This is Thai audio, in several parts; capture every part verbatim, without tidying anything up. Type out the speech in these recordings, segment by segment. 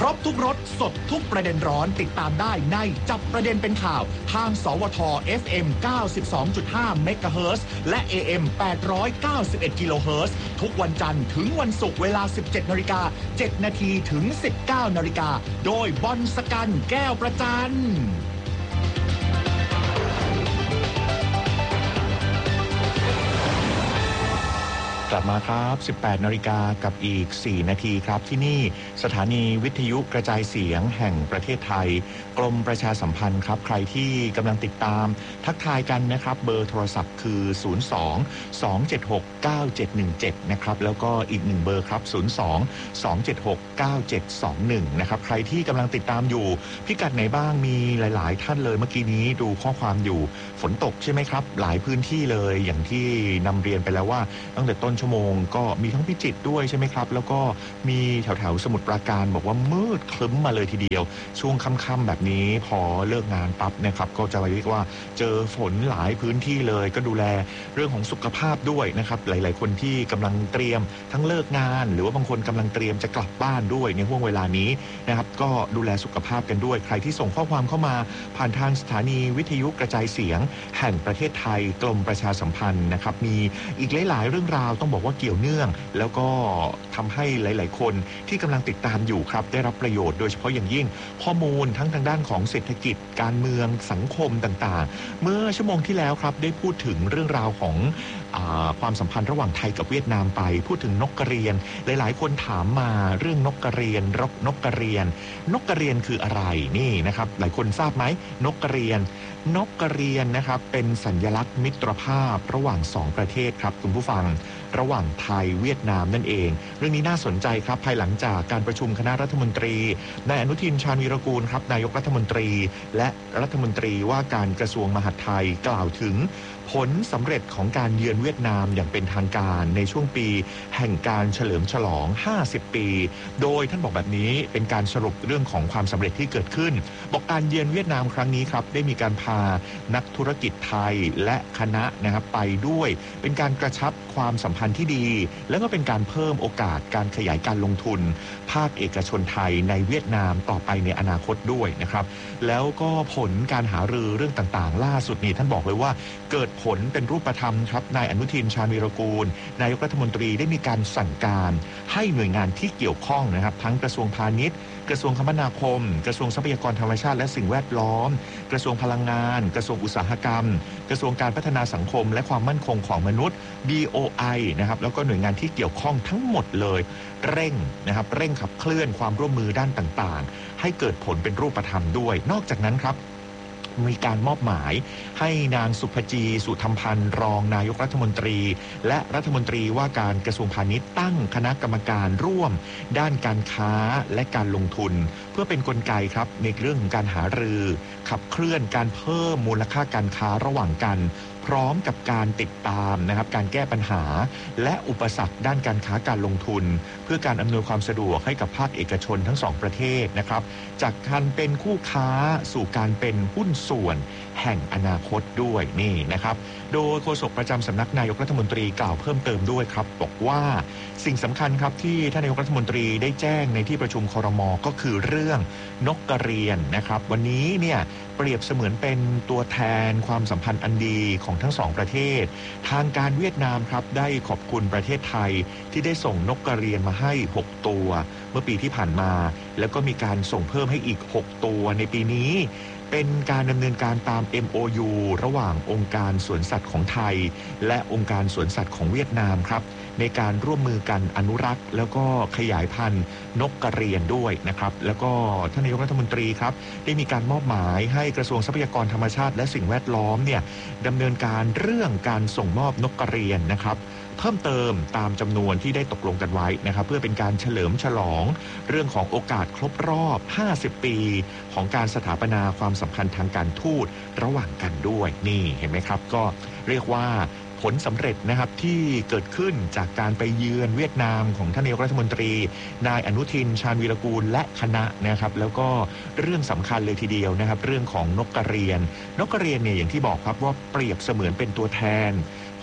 รบทุกรสสดทุกประเด็นร้อนติดตามได้ในจับประเด็นเป็นข่าวทางสวท เอฟ เอ็ม เก้าสิบสองจุดห้า เมกะเฮิรตซ์และ เอ เอ็ม แปดร้อยเก้าสิบเอ็ด กิโลเฮิรตซ์ทุกวันจันทร์ถึงวันศุกร์เวลา สิบเจ็ดนาฬิกาเจ็ดนาทีถึง สิบเก้านาฬิกาโดยบอลสกันแก้วประจันกลับมาครับ สิบแปดนาฬิกากับอีกสี่นาทีครับที่นี่สถานีวิทยุกระจายเสียงแห่งประเทศไทยกรมประชาสัมพันธ์ครับใครที่กำลังติดตามทักทายกันนะครับเบอร์โทรศัพท์คือศูนย์ สอง สอง เจ็ด หก เก้า เจ็ด หนึ่ง เจ็ดนะครับแล้วก็อีกหนึ่งเบอร์ครับศูนย์ สอง สอง เจ็ด หก เก้า เจ็ด สอง หนึ่งนะครับใครที่กำลังติดตามอยู่พิกัดไหนบ้างมีหลายๆท่านเลยเมื่อกี้นี้ดูข้อความอยู่ฝนตกใช่ไหมครับหลายพื้นที่เลยอย่างที่นำเรียนไปแล้วว่าตั้งแต่ต้นชั่วโมงก็มีทั้งพิจิตรด้วยใช่ไหมครับแล้วก็มีแถวๆสมุทรปราการบอกว่ามืดครึ้มมาเลยทีเดียวช่วงค่ำๆแบบนี้พอเลิกงานปั๊บนะครับก็จะเรียกว่าเจอฝนหลายพื้นที่เลยก็ดูแลเรื่องของสุขภาพด้วยนะครับหลายๆคนที่กำลังเตรียมทั้งเลิกงานหรือว่าบางคนกำลังเตรียมจะกลับบ้านด้วยในห่วงเวลานี้นะครับก็ดูแลสุขภาพกันด้วยใครที่ส่งข้อความเข้ามาผ่านทางสถานีวิทยุกระจายเสียงแห่งประเทศไทยกรมประชาสัมพันธ์นะครับมีอีกหลายๆเรื่องราวต้องบอกว่าเกี่ยวเนื่องแล้วก็ทำให้หลายๆคนที่กำลังติดตามอยู่ครับได้รับประโยชน์โดยเฉพาะอย่างยิ่งข้อมูลทั้งทางด้านของเศรษฐกิจการเมืองสังคมต่างๆเมื่อชั่วโมงที่แล้วครับได้พูดถึงเรื่องราวของอ่าความสัมพันธ์ระหว่างไทยกับเวียดนามไปพูดถึงนกกระเรียนหลายๆคนถามมาเรื่องนกกระเรียนรบนกกระเรียนนกกระเรียนคืออะไรนี่นะครับหลายคนทราบไหมนกกระเรียนนกกระเรียนนะครับเป็นสัญลักษณ์มิตรภาพระหว่างสองประเทศครับคุณผู้ฟังระหว่างไทยเวียดนามนั่นเองเรื่องนี้น่าสนใจครับภายหลังจากการประชุมคณะรัฐมนตรีนายอนุทินชาญวีรกูลครับนายกรัฐมนตรีและรัฐมนตรีว่าการกระทรวงมหาดไทยกล่าวถึงผลสำเร็จของการเยือนเวียดนามอย่างเป็นทางการในช่วงปีแห่งการเฉลิมฉลองห้าสิบปีโดยท่านบอกแบบนี้เป็นการสรุปเรื่องของความสำเร็จที่เกิดขึ้นบอกการเยือนเวียดนามครั้งนี้ครับได้มีการพานักธุรกิจไทยและคณะนะครับไปด้วยเป็นการกระชับความสัมพันธ์ที่ดีแล้วก็เป็นการเพิ่มโอกาสการขยายการลงทุนภาคเอกชนไทยในเวียดนามต่อไปในอนาคตด้วยนะครับแล้วก็ผลการหารือเรื่องต่างๆล่าสุดนี้ท่านบอกเลยว่าเกิดผลเป็นรูปธรรมครับนายอนุทินชาญวีรกูลนายกรัฐมนตรีได้มีการสั่งการให้หน่วยงานที่เกี่ยวข้องนะครับทั้งกระทรวงพาณิชย์กระทรวงคมนาคมกระทรวงทรัพยากรธรรมชาติและสิ่งแวดล้อมกระทรวงพลังงานกระทรวงอุตสาหกรรมกระทรวงการพัฒนาสังคมและความมั่นคงของมนุษย์ บี โอ ไอ นะครับแล้วก็หน่วยงานที่เกี่ยวข้องทั้งหมดเลยเร่งนะครับเร่งขับเคลื่อนความร่วมมือด้านต่างๆให้เกิดผลเป็นรูปธรรมด้วยนอกจากนั้นครับมีการมอบหมายให้นางสุภจีสุธรรมพันธ์รองนายกรัฐมนตรีและรัฐมนตรีว่าการกระทรวงพาณิชย์ตั้งคณะกรรมการร่วมด้านการค้าและการลงทุนเพื่อเป็นกลไกครับในเรื่องของการหารือขับเคลื่อนการเพิ่มมูลค่าการค้าระหว่างกันพร้อมกับการติดตามนะครับการแก้ปัญหาและอุปสรรคด้านการค้าการลงทุนเพื่อการอำนวยความสะดวกให้กับภาคเอกชนทั้งสองประเทศนะครับจากการเป็นคู่ค้าสู่การเป็นหุ้นส่วนแห่งอนาคตด้วยนี่นะครับโดยโฆษกประจำสำนักนายกรัฐมนตรีกล่าวเพิ่มเติมด้วยครับบอกว่าสิ่งสำคัญครับที่ท่านนายกรัฐมนตรีได้แจ้งในที่ประชุมครม.ก็คือเรื่องนกกระเรียนนะครับวันนี้เนี่ยเปรียบเสมือนเป็นตัวแทนความสัมพันธ์อันดีของทั้งสองประเทศทางการเวียดนามครับได้ขอบคุณประเทศไทยที่ได้ส่งนกกระเรียนมาให้หกตัวเมื่อปีที่ผ่านมาแล้วก็มีการส่งเพิ่มให้อีกหกตัวในปีนี้เป็นการดำเนินการตาม เอ็ม โอ ยู ระหว่างองค์การสวนสัตว์ของไทยและองค์การสวนสัตว์ของเวียดนามครับในการร่วมมือกันอนุรักษ์แล้วก็ขยายพันธุ์นกกระเรียนด้วยนะครับแล้วก็ท่านนายกรัฐมนตรีครับได้มีการมอบหมายให้กระทรวงทรัพยากรธรรมชาติและสิ่งแวดล้อมเนี่ยดำเนินการเรื่องการส่งมอบนกกระเรียนนะครับเพิ่มเติมตามจำนวนที่ได้ตกลงกันไว้นะครับเพื่อเป็นการเฉลิมฉลองเรื่องของโอกาสครบรอบห้าสิบปีของการสถาปนาความสัมพันธ์ทางการทูตระหว่างกันด้วยนี่เห็นไหมครับก็เรียกว่าผลสำเร็จนะครับที่เกิดขึ้นจากการไปเยือนเวียดนามของท่านนายกรัฐมนตรีนายอนุทินชาญวีรกูลและคณะนะครับแล้วก็เรื่องสำคัญเลยทีเดียวนะครับเรื่องของนกกระเรียนนกกระเรียนเนี่ยอย่างที่บอกครับว่าเปรียบเสมือนเป็นตัวแทน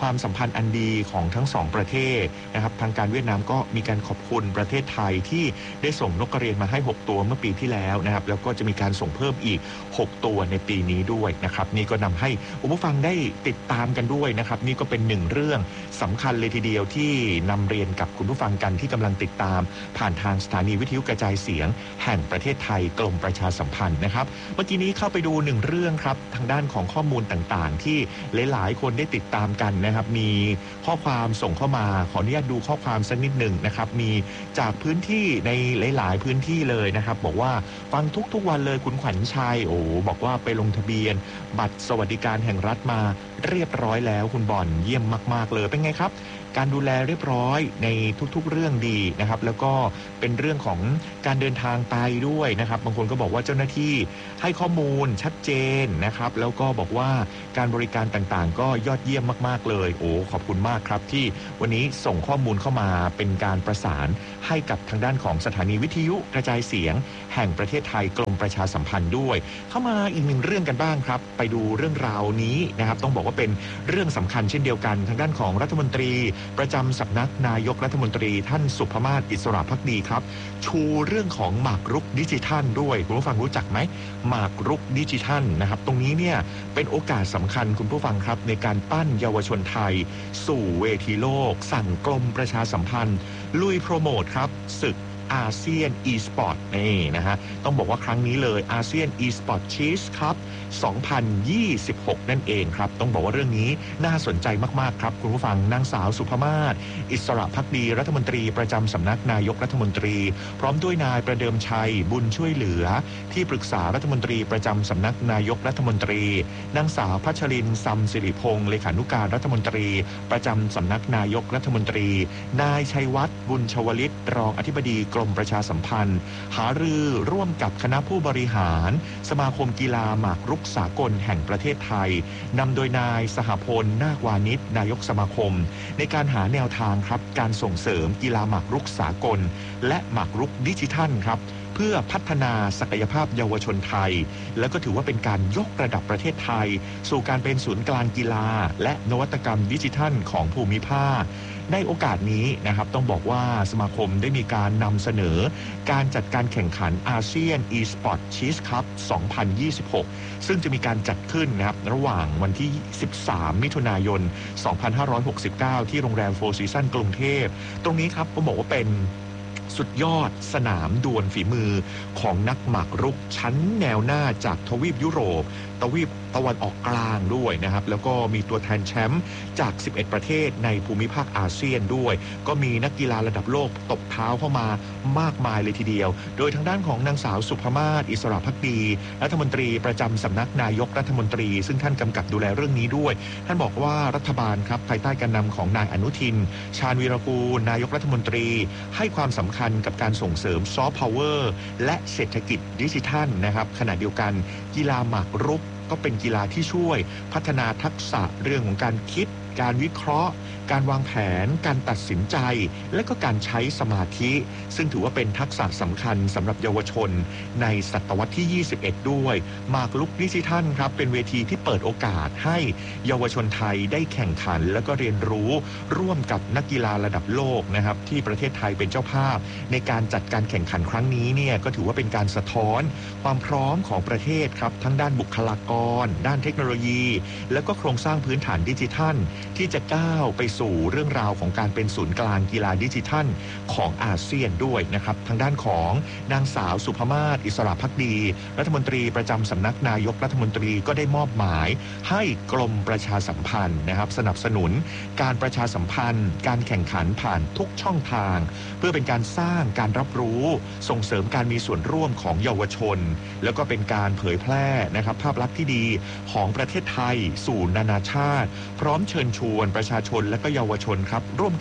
ความสัมพันธ์อันดีของทั้งสองประเทศนะครับทางการเวียดนามก็มีการขอบคุณประเทศไทยที่ได้ส่งนกกระเรียนมาให้หกตัวเมื่อปีที่แล้วนะครับแล้วก็จะมีการส่งเพิ่มอีกหกตัวในปีนี้ด้วยนะครับนี่ก็นำให้ผู้ฟังได้ติดตามกันด้วยนะครับนี่ก็เป็นหนึ่งเรื่องสำคัญเลยทีเดียวที่นำเรียนกับคุณผู้ฟังกันที่กำลังติดตามผ่านทางสถานีวิทยุกระจายเสียงแห่งประเทศไทยกรมประชาสัมพันธ์นะครับเมื่อกี้นี้เข้าไปดูหนึ่งเรื่องครับทางด้านของข้อมูลต่างๆที่หลายๆคนได้ติดตามกันนะครับมีข้อความส่งเข้ามาขออนุญาตดูข้อความสักนิดหนึ่งนะครับมีจากพื้นที่ในหลายๆพื้นที่เลยนะครับบอกว่าฟังทุกๆวันเลยคุณขวัญชัยโอ้บอกว่าไปลงทะเบียนบัตรสวัสดิการแห่งรัฐมาเรียบร้อยแล้วคุณบอลเยี่ยมมากๆเลยเป็นไงครับการดูแลเรียบร้อยในทุกๆเรื่องดีนะครับแล้วก็เป็นเรื่องของการเดินทางไปด้วยนะครับบางคนก็บอกว่าเจ้าหน้าที่ให้ข้อมูลชัดเจนนะครับแล้วก็บอกว่าการบริการต่างๆก็ยอดเยี่ยมมากๆเลยโอ้ขอบคุณมากครับที่วันนี้ส่งข้อมูลเข้ามาเป็นการประสานให้กับทางด้านของสถานีวิทยุกระจายเสียงแห่งประเทศไทยกรมประชาสัมพันธ์ด้วยเข้ามาอีกหนึ่งเรื่องกันบ้างครับไปดูเรื่องราวนี้นะครับต้องบอกว่าเป็นเรื่องสำคัญเช่นเดียวกันทางด้านของรัฐมนตรีประจำสำนักนายกรัฐมนตรีท่านสุภมาศอิสระภักดีครับชูเรื่องของหมากรุกดิจิทัลด้วยคุณผู้ฟังรู้จักไหมหมากรุกดิจิทัลนะครับตรงนี้เนี่ยเป็นโอกาสสำคัญคุณผู้ฟังครับในการปั้นเยาวชนไทยสู่เวทีโลกสั่งกรมประชาสัมพันธ์ลุยโปรโมทครับศึกอาเซียน e-sport นี่นะฮะต้องบอกว่าครั้งนี้เลยอาเซียน e-sport Cheese ครับสองพันยี่สิบหกนั่นเองครับต้องบอกว่าเรื่องนี้น่าสนใจมากๆครับคุณผู้ฟังนางสาวสุภมาศอิสระภักดีรัฐมนตรีประจำสำนักนายกรัฐมนตรีพร้อมด้วยนายประเดิมชัยบุญช่วยเหลือที่ปรึกษารัฐมนตรีประจำสำนักนายกรัฐมนตรีนางสาวพัชรินทร์ซัมสิริพงศ์เลขานุการรัฐมนตรีประจำสำนักนายกรัฐมนตรีนายชัยวัฒน์บุญชวลิตรองอธิบดีกรมประชาสัมพันธ์หารือร่วมกับคณะผู้บริหารสมาคมกีฬาหมากรุกสากลแห่งประเทศไทยนำโดยนายสหพลนาควานิชนายกสมาคมในการหาแนวทางครับการส่งเสริมกีฬาหมากรุกสากลและหมากรุกดิจิทัลครับเพื่อพัฒนาศักยภาพเยาวชนไทยและก็ถือว่าเป็นการยกระดับประเทศไทยสู่การเป็นศูนย์กลางกีฬาและนวัตกรรมดิจิทัลของภูมิภาคในโอกาสนี้นะครับต้องบอกว่าสมาคมได้มีการนำเสนอการจัดการแข่งขันอาเซียน e-sport Cheese Cup สองพันยี่สิบหกซึ่งจะมีการจัดขึ้นนะครับระหว่างวันที่สิบสามมิถุนายนสองพันห้าร้อยหกสิบเก้าที่โรงแรมโฟร์ซีซันกรุงเทพตรงนี้ครับก็บอกว่าเป็นสุดยอดสนามดวลฝีมือของนักหมากรุกชั้นแนวหน้าจากทวีปยุโรปทวีปตะวันออกกลางด้วยนะครับแล้วก็มีตัวแทนแชมป์จากสิบเอ็ดประเทศในภูมิภาคอาเซียนด้วยก็มีนักกีฬาระดับโลกตบเท้าเข้ามามากมายเลยทีเดียวโดยทางด้านของนางสาวสุภมาศอิสระภักดีรัฐมนตรีประจำสำนักนายกรัฐมนตรีซึ่งท่านกำกับดูแลเรื่องนี้ด้วยท่านบอกว่ารัฐบาลครับภายใต้การนำของนายอนุทินชาญวีรกูลนายกรัฐมนตรีให้ความสำคัญกับการส่งเสริมซอฟต์พาวเวอร์และเศรษฐกิจดิจิทัลนะครับขณะเดียวกันกีฬาหมากรุกก็เป็นกีฬาที่ช่วยพัฒนาทักษะเรื่องของการคิดการวิเคราะห์การวางแผนการตัดสินใจและก็การใช้สมาธิซึ่งถือว่าเป็นทักษะสำคัญสำหรับเยาวชนในศตวรรษที่ยี่สิบเอ็ดด้วยหมากรุกดิจิทัลครับเป็นเวทีที่เปิดโอกาสให้เยาวชนไทยได้แข่งขันและก็เรียนรู้ร่วมกับนักกีฬาระดับโลกนะครับที่ประเทศไทยเป็นเจ้าภาพในการจัดการแข่งขันครั้งนี้เนี่ยก็ถือว่าเป็นการสะท้อนความพร้อมของประเทศครับทั้งด้านบุคลากรด้านเทคโนโลยีและก็โครงสร้างพื้นฐานดิจิทัลที่จะก้าวไปสู่เรื่องราวของการเป็นศูนย์กลางกีฬาดิจิทัลของอาเซียนด้วยนะครับทางด้านของนางสาวสุภมาศอิสระภักดีรัฐมนตรีประจำสำนักนายกรัฐมนตรีก็ได้มอบหมายให้กรมประชาสัมพันธ์นะครับสนับสนุนการประชาสัมพันธ์การแข่งขันผ่านทุกช่องทางเพื่อเป็นการสร้างการรับรู้ส่งเสริมการมีส่วนร่วมของเยาวชนแล้วก็เป็นการเผยแพร่นะครับภาพลักษณ์ที่ดีของประเทศไทยสู่นานาชาติพร้อมเชิญชวนประชาชนและก็เยาวชนครับร่วมกัน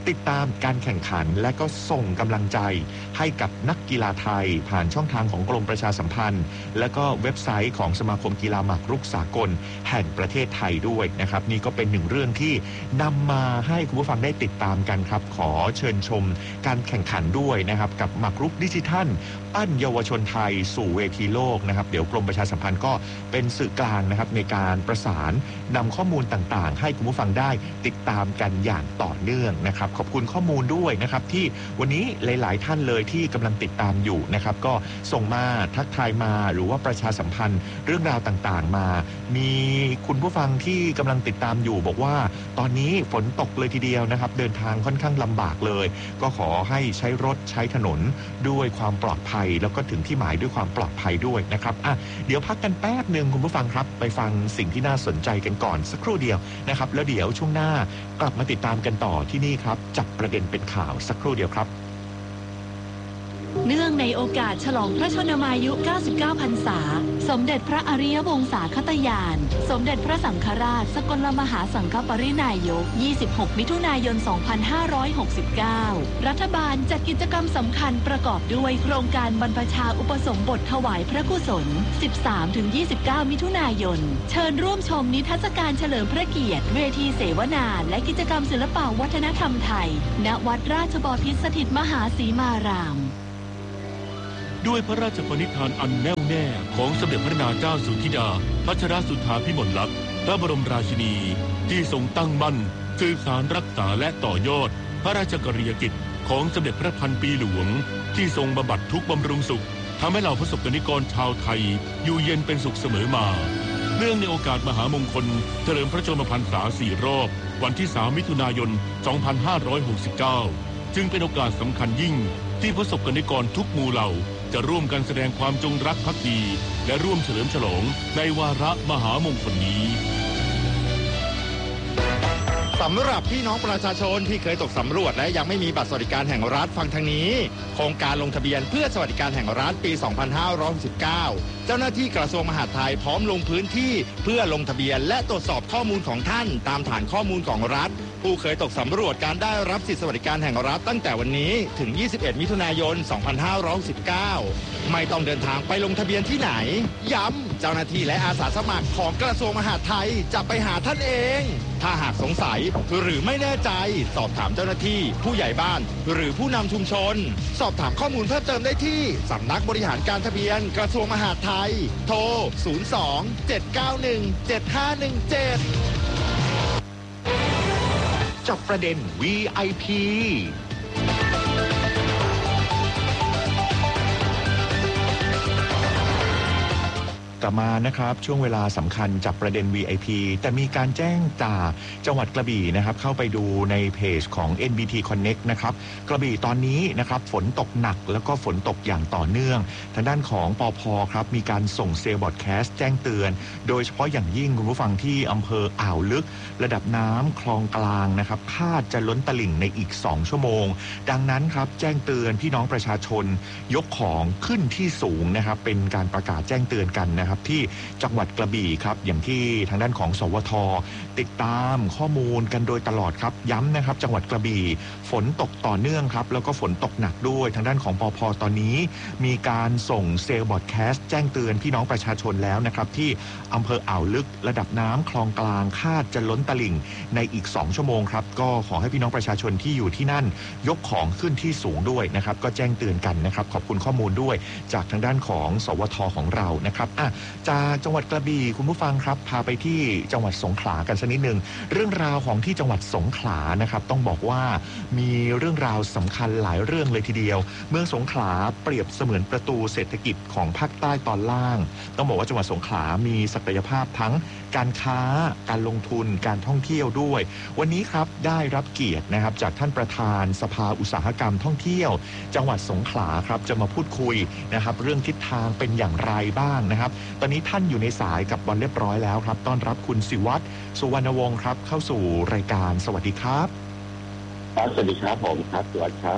ติดตามการแข่งขันและก็ส่งกำลังใจให้กับนักกีฬาไทยผ่านช่องทางของกรมประชาสัมพันธ์และก็เว็บไซต์ของสมาคมกีฬาหมากรุกสากลแห่งประเทศไทยด้วยนะครับนี่ก็เป็นหนึ่งเรื่องที่นำมาให้คุณผู้ฟังได้ติดตามกันครับขอเชิญชมการแข่งขันด้วยนะครับกับหมากรุกดิจิทัลปั้นเยาวชนไทยสู่เวทีโลกนะครับเดี๋ยวกรมประชาสัมพันธ์ก็เป็นสื่อกลางนะครับในการประสานนำข้อมูลต่างๆให้คุณผู้ฟังได้ติดตามกันอย่างต่อเนื่องนะครับขอบคุณข้อมูลด้วยนะครับที่วันนี้หลายๆท่านเลยที่กำลังติดตามอยู่นะครับก็ส่งมาทักทายมาหรือว่าประชาสัมพันธ์เรื่องราวต่างๆมามีคุณผู้ฟังที่กำลังติดตามอยู่บอกว่าตอนนี้ฝนตกเลยทีเดียวนะครับเดินทางค่อนข้างลำบากเลยก็ขอให้ใช้รถใช้ถนนด้วยความปลอดภัยแล้วก็ถึงที่หมายด้วยความปลอดภัยด้วยนะครับอ่ะเดี๋ยวพักกันแป๊บนึงคุณผู้ฟังครับไปฟังสิ่งที่น่าสนใจกันก่อนสักครู่เดียวนะครับแล้วเดี๋ยวช่วงหน้ากลับมาติดตามกันต่อที่นี่ครับจับประเด็นเป็นข่าวสักครู่เดียวครับเนื่องในโอกาสฉลองพระชนมายุ เก้าสิบเก้า พรรษาสมเด็จพระอริยวงศาคตญาณสมเด็จพระสังฆราชสกลมหาสังฆปรินายก ยี่สิบหก มิถุนายน สองพันห้าร้อยหกสิบเก้า รัฐบาลจัดกิจกรรมสำคัญประกอบด้วยโครงการบรรพชาอุปสมบทถวายพระกุศล สิบสามถึงยี่สิบเก้า มิถุนายนเชิญร่วมชมนิทรรศการเฉลิมพระเกียรติเวทีเสวนาและกิจกรรมศิลปวัฒนธรรมไทยณวัดราชบพิตรสถิตมหาสีมารามด้วยพระราชปณิธานอันแน่วแน่ของสมเด็จพระนางเจ้าสุธิดาพัชรสุธาพิมลลักษณ์พระบรมราชินีที่ทรงตั้งมั่นสืบสานรักษาและต่อยอดพระราชกรณียกิจของสมเด็จพระพันปีหลวงที่ทรงบำบัดทุกข์บำรุงสุขทำให้เหล่าประสบกนิกรชาวไทยอยู่เย็นเป็นสุขเสมอมาเนื่องในโอกาสมหามงคลเฉลิมพระชนมพรรษาสี่รอบวันที่สามมิถุนายน สองพันห้าร้อยหกสิบเก้า จึงเป็นโอกาสสำคัญยิ่งที่ประสบกนิกรทุกหมู่เหล่าจะร่วมกันแสดงความจงรักภักดีและร่วมเฉลิมฉลองในวาระมหามงคลนี้สำหรับพี่น้องประชาชนที่เคยตกสำรวจและยังไม่มีบัตรสวัสดิการแห่งรัฐฟังทางนี้โครงการลงทะเบียนเพื่อสวัสดิการแห่งรัฐปี สองพันห้าร้อยหกสิบเก้า เจ้าหน้าที่กระทรวงมหาดไทยพร้อมลงพื้นที่เพื่อลงทะเบียนและตรวจสอบข้อมูลของท่านตามฐานข้อมูลของรัฐผู้เคยตกสำรวจการได้รับสิทธิสวัสดิการแห่งรัฐตั้งแต่วันนี้ถึง ยี่สิบเอ็ด มิถุนายน สองพันห้าร้อยหกสิบเก้า ไม่ต้องเดินทางไปลงทะเบียนที่ไหนย้ำเจ้าหน้าที่และอาสาสมัครของกระทรวงมหาดไทยจะไปหาท่านเองถ้าหากสงสัยหรือไม่แน่ใจสอบถามเจ้าหน้าที่ผู้ใหญ่บ้านหรือผู้นำชุมชนสอบถามข้อมูลเพิ่มเติมได้ที่สำนักบริหารการทะเบียนกระทรวงมหาดไทยโทร ศูนย์ สอง เจ็ด เก้า หนึ่ง เจ็ด ห้า หนึ่ง เจ็ดจับประเด็น วี ไอ พี กลับมานะครับช่วงเวลาสำคัญจับประเด็น วี ไอ พี แต่มีการแจ้งจากจังหวัดกระบี่นะครับเข้าไปดูในเพจของ เอ็น บี ที Connect นะครับกระบี่ตอนนี้นะครับฝนตกหนักแล้วก็ฝนตกอย่างต่อเนื่องทางด้านของปภ.ครับมีการส่งเซลล์บอดแคสต์แจ้งเตือนโดยเฉพาะอย่างยิ่งคุณผู้ฟังที่อำเภออ่าวลึกระดับน้ำคลองกลางนะครับคาดจะล้นตลิ่งในอีกสองชั่วโมงดังนั้นครับแจ้งเตือนพี่น้องประชาชนยกของขึ้นที่สูงนะครับเป็นการประกาศแจ้งเตือนกันนะครับที่จังหวัดกระบี่ครับอย่างที่ทางด้านของสวทติดตามข้อมูลกันโดยตลอดครับย้ำนะครับจังหวัดกระบี่ฝนตกต่อเนื่องครับแล้วก็ฝนตกหนักด้วยทางด้านของปภ.ตอนนี้มีการส่งเซลล์บอดแคสต์แจ้งเตือนพี่น้องประชาชนแล้วนะครับที่อำเภออ่าวลึกระดับน้ำคลองกลางคาดจะล้นตลิ่งในอีกสองชั่วโมงครับก็ขอให้พี่น้องประชาชนที่อยู่ที่นั่นยกของขึ้นที่สูงด้วยนะครับก็แจ้งเตือนกันนะครับขอบคุณข้อมูลด้วยจากทางด้านของสวทของเรานะครับอ่ะจากจังหวัดกระบี่คุณผู้ฟังครับพาไปที่จังหวัดสงขลากันสักนิดนึงเรื่องราวของที่จังหวัดสงขลานะครับต้องบอกว่ามีเรื่องราวสำคัญหลายเรื่องเลยทีเดียวเมืองสงขลาเปรียบเสมือนประตูเศรษฐกิจของภาคใต้ตอนล่างต้องบอกว่าจังหวัดสงขลามีศักยภาพทั้งการค้าการลงทุนการท่องเที่ยวด้วยวันนี้ครับได้รับเกียรตินะครับจากท่านประธานสภาอุตสาหกรรมท่องเที่ยวจังหวัดสงขลาครับจะมาพูดคุยนะครับเรื่องทิศทางเป็นอย่างไรบ้างนะครับตอนนี้ท่านอยู่ในสายกับบอลเรียบร้อยแล้วครับต้อนรับคุณศิวัตรสุวรรณวงศ์ครับเข้าสู่รายการสวัสดีครับครับสวัสดีครับผมครับสวัสดีครับค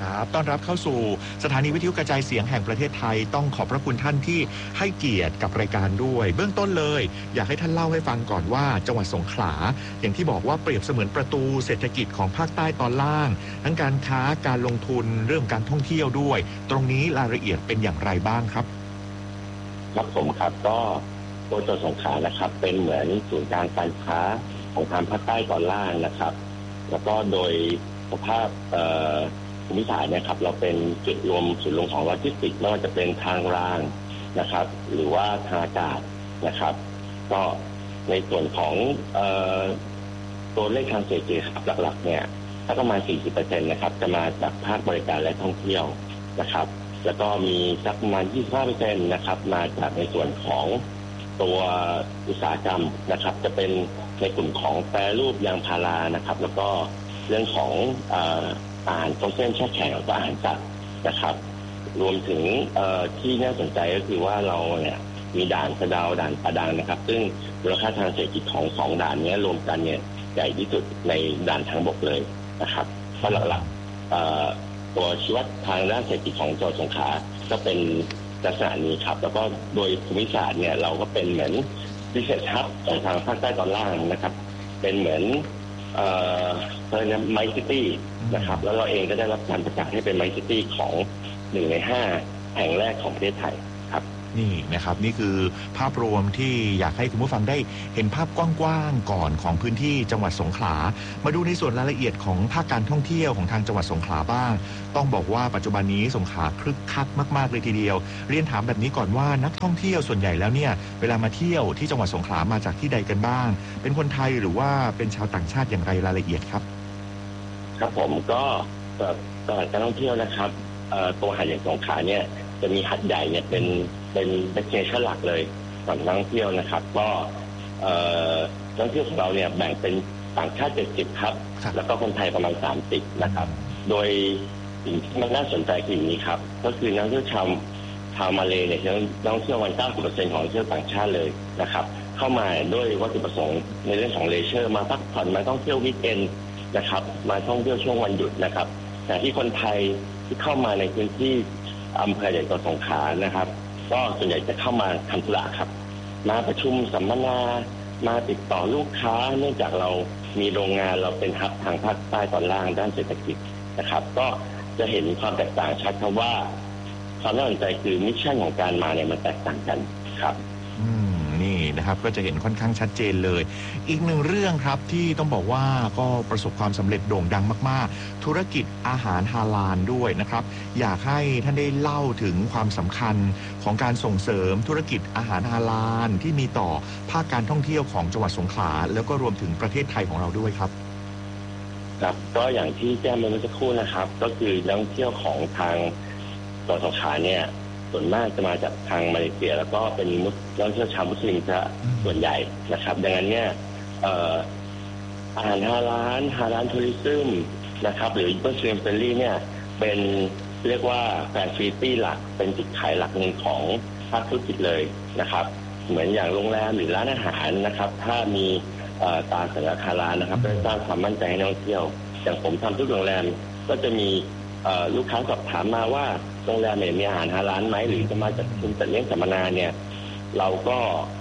ครับต้อนรับเข้าสู่สถานีวิทยุกระจายเสียงแห่งประเทศไทยต้องขอบพระคุณท่านที่ให้เกียรติกับรายการด้วยเบื้องต้นเลยอยากให้ท่านเล่าให้ฟังก่อนว่าจังหวัดสงขลาอย่างที่บอกว่าเปรียบเสมือนประตูเศรษฐกิจของภาคใต้ตอนล่างทั้งการค้าการลงทุนเรื่องการท่องเที่ยวด้วยตรงนี้รายละเอียดเป็นอย่างไรบ้างครับครับผมครับก็ตัวจังหวัดสงขลานะครับเป็นเหมือนศูนย์กลางการค้าของทางภาคใต้ตอนล่างนะครับแล้วก็โดยสภาพภูมิศาสตร์นะครับเราเป็นจุดรวมศูนย์รวมของโลจิสติกส์ไม่ว่าจะเป็นทางรางนะครับหรือว่าทางอากาศนะครับก็ในส่วนของตัวเลขทางเศรษฐกิจครับหลักๆเนี่ยถ้าประมาณ สี่สิบเปอร์เซ็นต์ นะครับจะมาจากภาคบริการและท่องเที่ยวนะครับแล้วก็มีสักประมาณ ยี่สิบห้าเปอร์เซ็นต์ นะครับมาจากในส่วนของตัวอุตสาหกรรมนะครับจะเป็นในกลุ่มของแปรรูปยางพารานะครับแล้วก็เรื่องของอาหารต้มเส้นแช่แข็งแล้วก็อาหารสัตว์นะครับรวมถึงที่น่าสนใจก็คือว่าเราเนี่ยมีด่านสะเดาด่านปะดังนะครับซึ่งมูลค่าทางเศรษฐกิจของสองด่านนี้รวมกันเนี่ยใหญ่ที่สุดในด่านทางบกเลยนะครับเพราะหลักๆตัวชีวัดทางด้านเศรษฐกิจของจังหวัดสงขลาก็เป็นลักษณะนี้ครับแล้วก็โดยภูมิศาสตร์เนี่ยเราก็เป็นเหมือนพิเศษฮับของทางภาคใต้ตอนล่างนะครับเป็นเหมือนเอ่อเป็นไมซิตี้นะครับแล้วเราเองก็ได้รับการประกาศให้เป็นไมซิตี้ของหนึ่งในห้าแห่งแรกของประเทศไทยครับนี่นะครับนี่คือภาพรวมที่อยากให้คุณผู้ฟังได้เห็นภาพกว้างๆก่อนของพื้นที่จังหวัดสงขลามาดูในส่วนรายละเอียดของภาคการท่องเที่ยวของทางจังหวัดสงขลาบ้างต้องบอกว่าปัจจุบันนี้สงขลาคึกคักมากๆเลยทีเดียวเรียนถามแบบนี้ก่อนว่านักท่องเที่ยวส่วนใหญ่แล้วเนี่ยเวลามาเที่ยวที่จังหวัดสงขลามาจากที่ใดกันบ้างเป็นคนไทยหรือว่าเป็นชาวต่างชาติอย่างไรรายละเอียดครับครับผมก็ตลาดการท่องเที่ยวนะครับตัวหาดใหญ่สงขลาเนี่ยจะมีหาดใหญ่เนี่ยเป็นเป็นเดสติเนชั่นหลักเลยสำหรับนักท่องเที่ยวนะครับก็นักท่องเที่ยวของเราเนี่ยแบ่งเป็นต่างชาติเจ็ดสิบครับแล้วก็คนไทยประมาณสามสิบนะครับโดยสิ่งที่มันน่าสนใจคืออย่างนี้ครับก็คือนักท่องเที่ยวชาวชาวมาเลย์เนี่ยนักท่องเที่ยววัน เก้าสิบเปอร์เซ็นต์ ของนักท่องเที่ยวต่างชาติเลยนะครับเข้ามาด้วยวัตถุประสงค์ในเรื่องของเลเชอร์มาพักผ่อนมาท่องเที่ยววีคเอนด์นะครับมาท่องเที่ยวช่วงวันหยุดนะครับแต่ที่คนไทยที่เข้ามาในพื้นที่อำเภอใหญ่จังหวัดสงขลานะครับก็ส่วนใหญ่จะเข้ามาทำธุระครับมาประชุมสัมมนามาติดต่อลูกค้าเนื่องจากเรามีโรงงานเราเป็นฮับทางภาคใต้ตอนล่างด้านเศรษฐกิจนะครับก็จะเห็นความแตกต่างชัดครับว่าความน่าสนใจคือมิชชั่นของการมาเนี่ยมันแตกต่างกันครับอืมนี่นะครับก็จะเห็นค่อนข้างชัดเจนเลยอีกหนึ่งเรื่องครับที่ต้องบอกว่าก็ประสบความสำเร็จโด่งดังมากๆธุรกิจอาหารฮาลาลด้วยนะครับอยากให้ท่านได้เล่าถึงความสำคัญของการส่งเสริมธุรกิจอาหารฮาลาลที่มีต่อภาคการท่องเที่ยวของจังหวัดสงขลาแล้วก็รวมถึงประเทศไทยของเราด้วยครับครับก็อย่างที่แจ้งไปเมื่อสักครู่นะครับก็คือนักท่องเที่ยวของทางจังหวัดสงขลาเนี่ยส่วนมากจะมาจากทางมาเลเซียแล้วก็เป็นมุสนักท่องเที่ยวชาวมุสลิมจะส่วนใหญ่นะครับดังนั้นเนี่ยอาหารฮาลาลฮาลาลทัวริซึมนะครับหรือมุสลิมเฟรนลี่เนี่ยเป็นเรียกว่าแฟซิลิตี้หลักเป็นจุดขายหลักหนึ่งของภาคธุรกิจเลยนะครับเหมือนอย่างโรงแรมหรือร้านอาหารนะครับถ้ามีตราสัญลักษณ์ฮาลาลนะครับเพื่อสร้างความมั่นใจให้นักท่องเที่ยวอย่างผมทำทุกโรงแรมก็จะมีลูกค้าสอบถามมาว่าโรงแรมเนี่ยมีอาหารฮาลาลไหมหรือจะมาจากคุณจัดเลี้ยงสัมมนาเนี่ยเราก็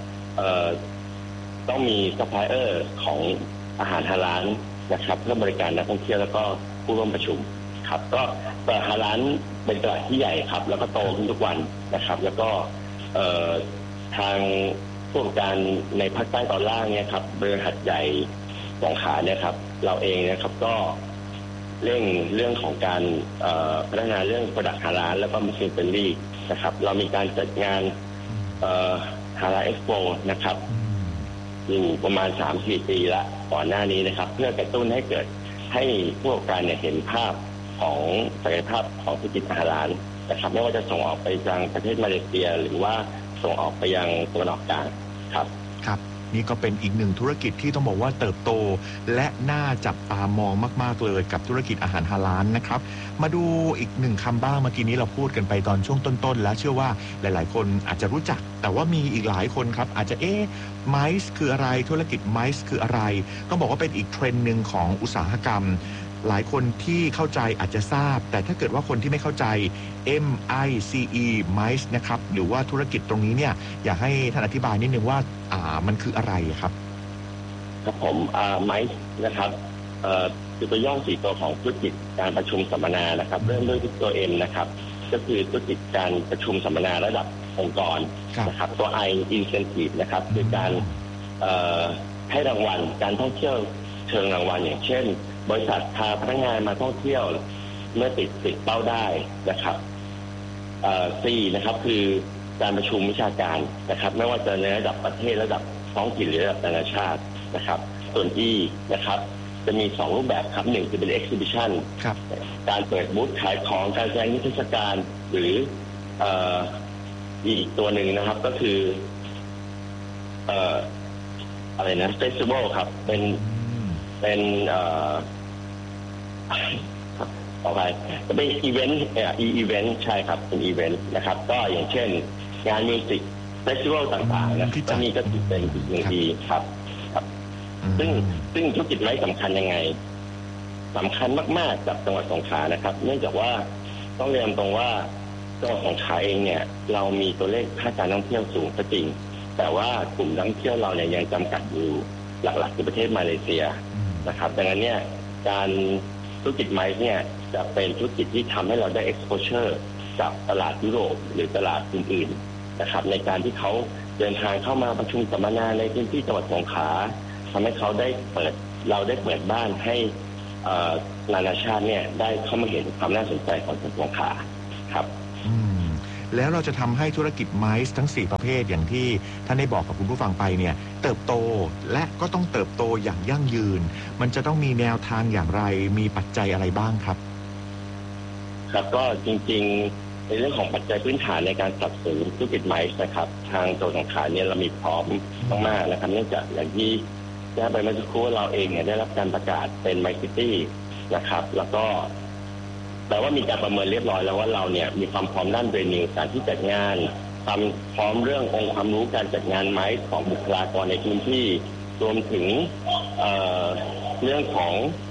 ต้องมีซัพพลายเออร์ของอาหารฮาลาลนะครับเพื่อบริการนักท่องเที่ยวแล้วก็ผู้ร่วมประชุมครับก็ตลาดฮาลาลเป็นตลาดที่ใหญ่ครับแล้วก็โตขึ้นทุกวันนะครับแล้วก็ทางผู้ประกอบการในภาคใต้ตอนล่างเนี่ยครับบริษัทหาดใหญ่สงขลาเนี่ยครับเราเองนะครับก็เรื่องเรื่องของการพัฒนาเรื่องประดับฮาลาลแล้วก็มุสลิมเฟรนลี่นะครับเรามีการจัดงานฮาลาลเอ็กซ์โปนะครับอยู่ประมาณ สามถึงสี่ ปีละก่อนหน้านี้นะครับเพื่อกระตุ้นให้เกิดให้ผู้ประกอบการเนี่ยเห็นภาพของศักยภาพของธุรกิจฮาลาลนะครับไม่ว่าจะส่งออกไปยังประเทศมาเลเซียหรือว่าส่งออกไปยังตะวันออกกลางครับครับนี่ก็เป็นอีกหนึ่งธุรกิจที่ต้องบอกว่าเติบโตและน่าจับตามองมากๆเลยกับธุรกิจอาหารฮาลาลนะครับมาดูอีกหนึ่งคำบ้างเมื่อกี้นี้เราพูดกันไปตอนช่วงต้นๆแล้วเชื่อว่าหลายๆคนอาจจะรู้จักแต่ว่ามีอีกหลายคนครับอาจจะเอ๊ะไมซ์คืออะไรธุรกิจไมซ์คืออะไรต้องบอกว่าเป็นอีกเทรนด์หนึ่งของอุตสาหกรรมหลายคนที่เข้าใจอาจจะทราบแต่ถ้าเกิดว่าคนที่ไม่เข้าใจ M I C E Mice นะครับหรือว่าธุรกิจตรงนี้เนี่ยอยากให้ท่านอธิบายนิดนึงว่าอ่ามันคืออะไรครับครับผมอ่า Mice นะครับเอ่อคือตัวย่อสี่ตัวของธุรกิจการประชุมสัมมนานะครับเริ่มด้วยตัว M นะครับก็คือธุรกิจการประชุมสัมมนาระดับองค์กรนะครับตัว I Incentive นะครับคือการเอ่อให้รางวัลการท่องเที่ยวเชิงรางวัลอย่างเช่นบริษัทพาพนักงานมาท่องเที่ยวเมื่อติดติดเป้าได้นะครับเอ่อ C นะครับคือการประชุมวิชาการนะครับไม่ว่าจะในระดับประเทศระดับท้องถิ่นหรือระดับนานาชาตินะครับส่วน E นะครับจะมีสองรูปแบบครับหนึ่งคือเป็น exhibition การเปิดบูธขายของการแสดงนิทรรศการหรือเอ่ออีกตัวหนึ่งนะครับก็คือเอ่ออะไรนะ festival ครับเป็นเป็นเอ่อต่อไปจะเป็นอีเวนต์เอ่ออีเวนต์ใช่ครับเป็นอีเวนต์นะครับก็อย่างเช่นงานมิวสิกเฟสติวัลต่างๆนะก็นี่ก็ถือเป็นอีกหนึ่งดีครับครับซึ่งซึ่งธุรกิจไม้สำคัญยังไงสำคัญมากๆกับจังหวัดสงขลานะครับเนื่องจากว่าต้องเรียนตรงว่าจังหวัดสงขลาเองเนี่ยเรามีตัวเลขค่าการท่องเที่ยวสูงก็จริงแต่ว่ากลุ่มนักท่องเที่ยวเราเนี่ยยังจำกัดอยู่หลักๆคือประเทศมาเลเซียนะครับดังนั้นเนี่ยการธุรกิจไม้เนี่ยจะเป็นธุรกิจที่ทำให้เราได้ exposure กับตลาดยุโรปหรือตลาดอื่นๆนะครับในการที่เขาเดินทางเข้ามาประชุมสัมมนาในพื้นที่จังหวัดสงขลาทำให้เขาได้เปิดเราได้เปิดบ้านให้นานาชาติเนี่ยได้เข้ามาเห็นความน่าสนใจของจังหวัดสงขลาครับแล้วเราจะทำให้ธุรกิจไมซ์ทั้งสี่ประเภทอย่างที่ท่านได้บอกกับคุณผู้ฟังไปเนี่ยเติบโตและก็ต้องเติบโตอย่างยั่งยืนมันจะต้องมีแนวทางอย่างไรมีปัจจัยอะไรบ้างครับครับก็จริงๆในเรื่องของปัจจัยพื้นฐานในการสนับสนุนธุรกิจไมซ์นะครับทางตัวสงขลาเนี่ยเรามีพร้อมมากๆนะครับเนื่องจากอย่างที่แจ้งไปเมื่อสักครู่เราเองเนี่ยได้รับการประกาศเป็นไมซ์ซิตี้นะครับแล้วก็แปลว่ามีการประเมินเรียบร้อยแล้วว่าเราเนี่ยมีความพร้อมด้านเรนิวการที่จัดงานความพร้อมเรื่ององค์ความรู้การจัดงานไม้ของบุคลากรในพื้นที่รวมถึง เอ่อ เรื่องของ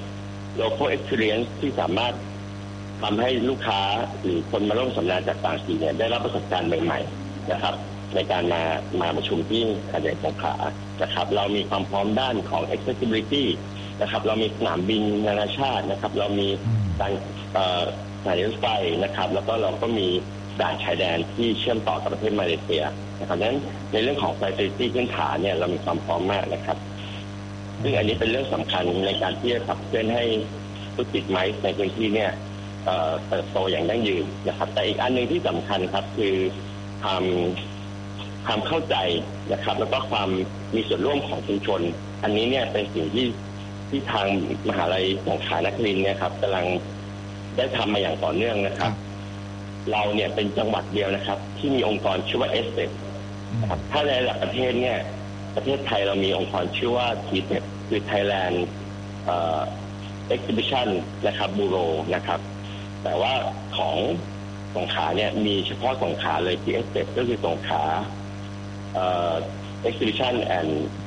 local experience ที่สามารถทำให้ลูกค้าหรือคนมาร่วมสัมมนาจากต่างถิ่นเนี่ยได้รับประสบการณ์ใหม่ๆนะครับในการมามาประชุมที่หาดใหญ่สงขลานะครับเรามีความพร้อมด้านของ accessibility นะครับเรามีสนามบินนานาชาตินะครับเรามีการสายรถไฟนะครับแล้วก็เราก็มีด่านชายแดนที่เชื่อมต่อกับประเทศมาเลเซียนะครับดังนั้นในเรื่องของ facility พื้นฐานเนี่ยเรามีความพร้อมมากนะครับซึ่งอันนี้เป็นเรื่องสำคัญในการที่จะขับเคลื่อนให้ธุรกิจไม้ในพื้นที่เนี่ยเติบโตอย่างยั่งยืนนะครับแต่อีกอันนึงที่สำคัญครับคือความความเข้าใจนะครับแล้วก็ความมีส่วนร่วมของชุมชนอันนี้เนี่ยเป็นสิ่งที่ที่ทางมหาลัยสงขลานครินทร์เนี่ยครับกำลังได้ทำมาอย่างต่อเนื่องนะครับเราเนี่ยเป็นจังหวัดเดียวนะครับที่มีองค์กรชื่อว่า เอส เอ พี นะครับถ้าในระดับประเทศเนี่ยประเทศไทยเรามีองค์กรชื่อว่า ที เอ พี คือ Thailand Exhibition นะครับบูโรนะครับแต่ว่าของสงขลาเนี่ยมีเฉพาะสงขลาเลยที่ เอส เอ พี ก็คือสงขลา Exhibition and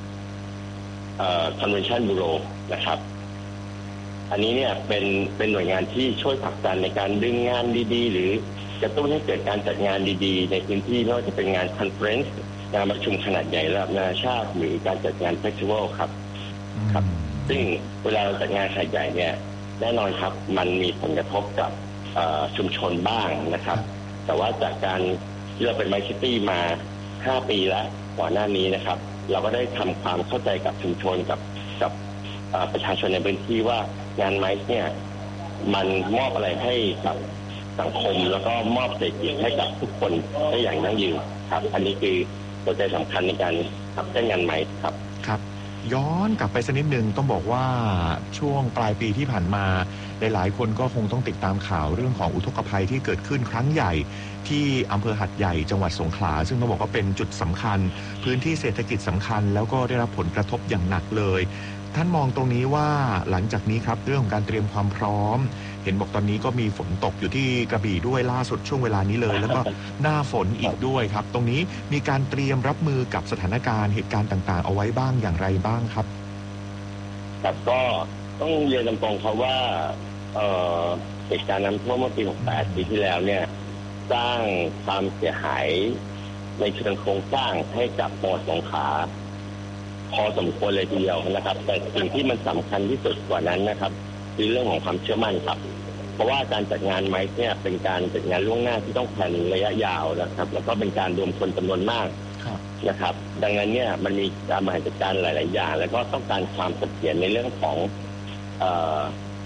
Convention Bureau นะครับอันนี้เนี่ยเป็นเป็นหน่วยงานที่ช่วยผลักดันในการดึงงานดีๆหรือกระตุ้นให้เกิดการจัดงานดีๆในพื้นที่ไม่ว่าจะเป็นงานคอนเฟอเรนซ์งานประชุมขนาดใหญ่ระดับนานาชาติหรือการจัดงานเฟสติวัลครับครับซึ่งเวลาเราจัดงานขนาดใหญ่เนี่ยแน่นอนครับมันมีผลกระทบกับชุมชนบ้างนะครับแต่ว่าจากการที่เราเป็นไมซ์ซิตี้มาห้าปีแล้วก่อนหน้านี้นะครับเราก็ได้ทำความเข้าใจกับชุมชนกับกับประชาชนในพื้นที่ว่างานไมซ์เนี่ยมันมอบอะไรให้กับสังคมแล้วก็มอบเศรษฐกิจให้กับทุกคนได้อย่างยั่งยืนครับอันนี้คือตัวใจสำคัญในการทำงานไมซ์ครับครับย้อนกลับไปสักนิดนึงต้องบอกว่าช่วงปลายปีที่ผ่านมาหลายๆคนก็คงต้องติดตามข่าวเรื่องของอุทกภัยที่เกิดขึ้นครั้งใหญ่ที่อำเภอหัดใหญ่จังหวัดสงขลาซึ่งต้องบอกว่าเป็นจุดสำคัญพื้นที่เศรษฐกิจสำคัญแล้วก็ได้รับผลกระทบอย่างหนักเลยท่านมองตรงนี้ว่าหลังจากนี้ครับเรื่องของการเตรียมความพร้อมเห็นบอกตอนนี้ก็มีฝนตกอยู่ที่กระบี่ด้วยล่าสุดช่วงเวลานี้เลยแล้วก็หน้าฝนอีกด้วยครับตรงนี้มีการเตรียมรับมือกับสถานการณ์เหตุการณ์ต่างๆเอาไว้บ้างอย่างไรบ้างครับครับก็ต้องเรียนตรงๆครับว่าเอ่อเหตุการณ์น้ำท่วมเมื่อปีหกสิบแปดปีที่แล้วเนี่ยสร้างความเสียหายในเชิงโครงสร้างให้กับจังหวัดสงขลาพอสมควรเลยทีเดียวนะครับแต่สิ่งที่มันสำคัญที่สุดกว่านั้นนะครับคือเรื่องของความเชื่อมั่นครับเพราะว่าการจัดงานไมค์เนี่ยเป็นการจัดงานล่วงหน้าที่ต้องแผนระยะยาวนะครับแล้วก็เป็นการรวมคนจำนวนมากนะครับดังนั้นเนี่ยมันมีการบริหารจัดการหลายๆอย่างแล้วก็ต้องการความเสถียรในเรื่องของเอ่อ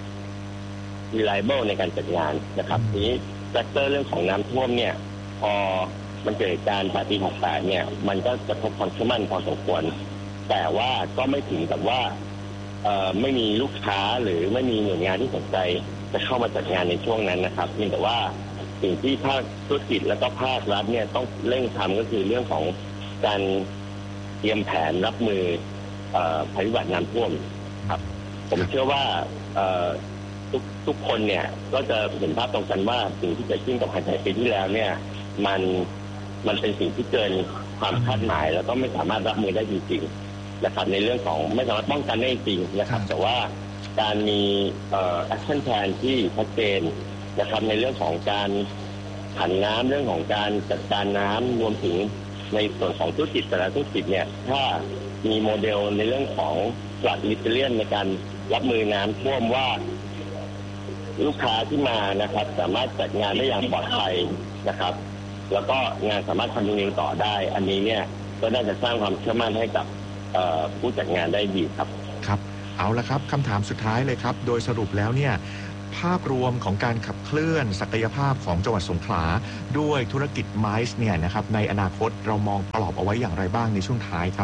reliable ในการจัดงานนะครับทีนี้แฟกเตอร์เรื่องของน้ำท่วมเนี่ยพอมันเกิดการปาร์ตี้หกสิบแปดเนี่ยมันก็กระทบความเชื่อมั่นพอสมควรแต่ว่าก็ไม่ถึงกับว่าเอ่อไม่มีลูกค้าหรือไม่มีหน่วยงานที่สนใจจะเข้ามาจัดงานในช่วงนั้นนะครับเพียงแต่ว่าสิ่งที่ภาคธุรกิจและก็ภาครัฐเนี่ยต้องเร่งทำก็คือเรื่องของการเตรียมแผนรับมือภัยพิบัติน้ำท่วมครับผมเชื่อว่าทุกทุกคนเนี่ยก็จะเห็นภาพตรงกันว่าสิ่งที่เกิดขึ้นกับภัยปีที่แล้วเนี่ยมันมันเป็นสิ่งที่เกินความคาดหมายแล้วก็ไม่สามารถรับมือได้จริงๆนะครับในเรื่องของไม่สามารถป้องกันได้จริงนะครับแต่ว่าการมีเอ่อ action plan ที่ชัดเจนนะครับในเรื่องของการผันน้ำเรื่องของการจัดการน้ำรวมถึงในส่วนของธุรกิจแต่ละธุรกิจเนี่ยถ้ามีโมเดลในเรื่องของหลักลิเทเลียนในการรับมือน้ำท่วมว่าลูกค้าที่มานะครับสามารถจัดงานได้อย่างปลอดภัยนะครับแล้วก็งานสามารถคอนติเนียต่อได้อันนี้เนี่ยก็น่าจะสร้างความเชื่อมั่นให้กับผู้จัดงานได้ดีครับครับเอาละครับคำถามสุดท้ายเลยครับโดยสรุปแล้วเนี่ยภาพรวมของการขับเคลื่อนศักยภาพของจังหวัดสงขลาด้วยธุรกิจไมซ์เนี่ยนะครับในอนาคตเรามองกรอบเอาไว้อย่างไรบ้างในช่วงท้ายครับ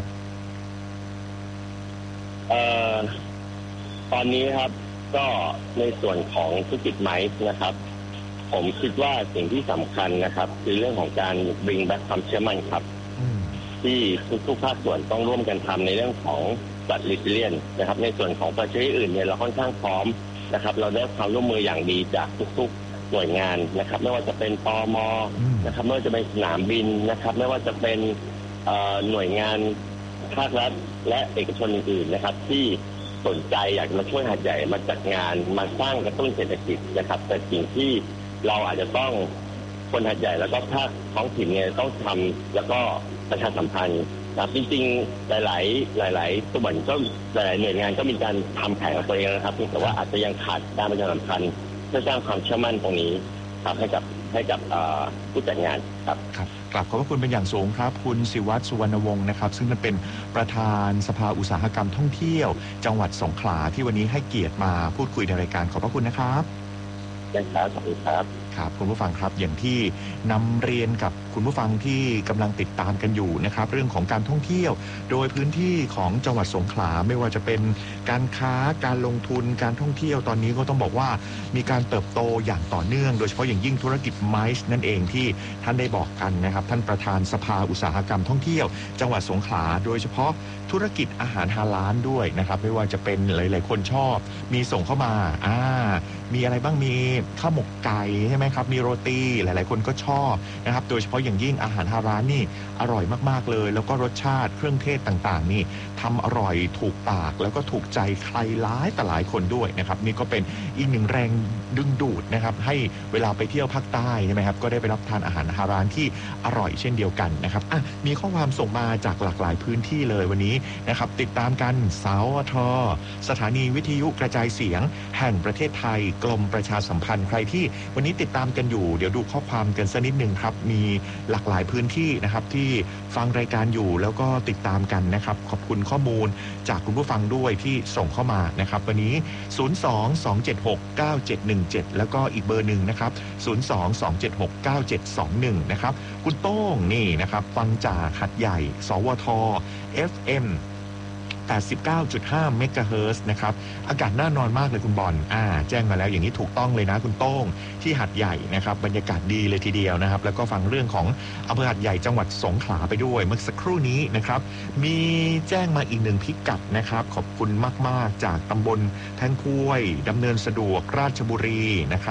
เอ่อตอนนี้ครับก็ในส่วนของธุรกิจไมซ์นะครับผมคิดว่าสิ่งที่สำคัญนะครับคือเรื่องของการ bring back ความเชื่อมั่นครับที่ทุกๆภาคส่วนต้องร่วมกันทำในเรื่องของจัดรีซิเลียนนะครับในส่วนของประเทศอื่นเนี่ยเราค่อนข้างพร้อมนะครับเราได้ความร่วมมืออย่างดีจากทุกๆหน่วยงานนะครับไม่ว่าจะเป็นปม.นะครับไม่ว่าจะเป็นสนามบินนะครับไม่ว่าจะเป็นหน่วยงานภาครัฐและเอกชนอื่นๆนะครับที่สนใจอยากมาช่วยหาดใหญ่มาจัดงานมาสร้างกระตุ้นเศรษฐกิจนะครับแต่สิ่งที่เราอาจจะต้องคนหาดใหญ่แล้วก็ภาคท้องถิ่นเนี่ยต้องทำแล้วก็ประชาสัมพันธ์ครับจริงๆหลายๆหลายๆส่วนก็หลายๆหน่วยงานก็มีการทำแผนของตัวเองนะครับแต่ว่าอาจจะยังขาดการประชาสัมพันธ์เพื่อสร้างความเชื่อมั่นตรงนี้ครับให้กับให้กับผู้จัดงานครับครับกราบขอบพระคุณเป็นอย่างสูงครับคุณศิวัตรสุวรรณวงศ์นะครับซึ่งเป็นประธานสภาอุตสาหกรรมท่องเที่ยวจังหวัดสงขลาที่วันนี้ให้เกียรติมาพูดคุยในรายการขอบพระคุณนะครับได้ครับขอบคุณครับครับคุณผู้ฟังครับอย่างที่นำเรียนกับคุณผู้ฟังที่กำลังติดตามกันอยู่นะครับเรื่องของการท่องเที่ยวโดยพื้นที่ของจังหวัดสงขลาไม่ว่าจะเป็นการค้าการลงทุนการท่องเที่ยวตอนนี้ก็ต้องบอกว่ามีการเติบโตอย่างต่อเนื่องโดยเฉพาะอย่างยิ่งธุรกิจไมซ์นั่นเองที่ท่านได้บอกกันนะครับท่านประธานสภาอุตสาหกรรมท่องเที่ยวจังหวัดสงขลาโดยเฉพาะธุรกิจอาหารฮาลาลด้วยนะครับไม่ว่าจะเป็นหลายๆคนชอบมีส่งเข้ามาอ่ามีอะไรบ้างมีข้าวหมกไก่ใช่ไหมครับมีโรตีหลายๆคนก็ชอบนะครับโดยเฉพาะอย่างยิ่งอาหารฮาลาลนี่อร่อยมากๆเลยแล้วก็รสชาติเครื่องเทศต่างๆนี่ทำอร่อยถูกปากแล้วก็ถูกใจใครหลายแต่หลายคนด้วยนะครับนี่ก็เป็นอีกหนึ่งแรงดึงดูดนะครับให้เวลาไปเที่ยวภาคใต้ใช่ไหมครับก็ได้ไปรับทานอาหารฮาลาลที่อร่อยเช่นเดียวกันนะครับอ่ะมีข้อความส่งมาจากหลากหลายพื้นที่เลยวันนี้นะครับติดตามกันสวท.สถานีวิทยุกระจายเสียงแห่งประเทศไทยกรมประชาสัมพันธ์ใครที่วันนี้ติดตามกันอยู่เดี๋ยวดูข้อความกันสักนิดนึงครับมีหลากหลายพื้นที่นะครับที่ฟังรายการอยู่แล้วก็ติดตามกันนะครับขอบคุณข้อมูลจากคุณผู้ฟังด้วยที่ส่งเข้ามานะครับวันนี้ศูนย์ สอง สอง เจ็ด หก เก้า เจ็ด หนึ่ง เจ็ดแล้วก็อีกเบอร์หนึ่งนะครับศูนย์ สอง สอง เจ็ด หก เก้า เจ็ด สอง หนึ่งนะครับคุณโต้งนี่นะครับฟังจากหัดใหญ่สวท เอฟ เอ็มแปดสิบเก้าจุดห้า เมกะเฮิรตซ์นะครับอากาศน่านอนมากเลยคุณบอลอ่าแจ้งมาแล้วอย่างนี้ถูกต้องเลยนะคุณโต้งที่หัดใหญ่นะครับบรรยากาศดีเลยทีเดียวนะครับแล้วก็ฟังเรื่องของอำเภอหัดใหญ่จังหวัดสงขลาไปด้วยเมื่อสักครู่นี้นะครับมีแจ้งมาอีกหนึ่งพิกัดนะครับขอบคุณมากๆจากตำบลแท่งคุ้ยดำเนินสะดวกราชบุรีนะครับ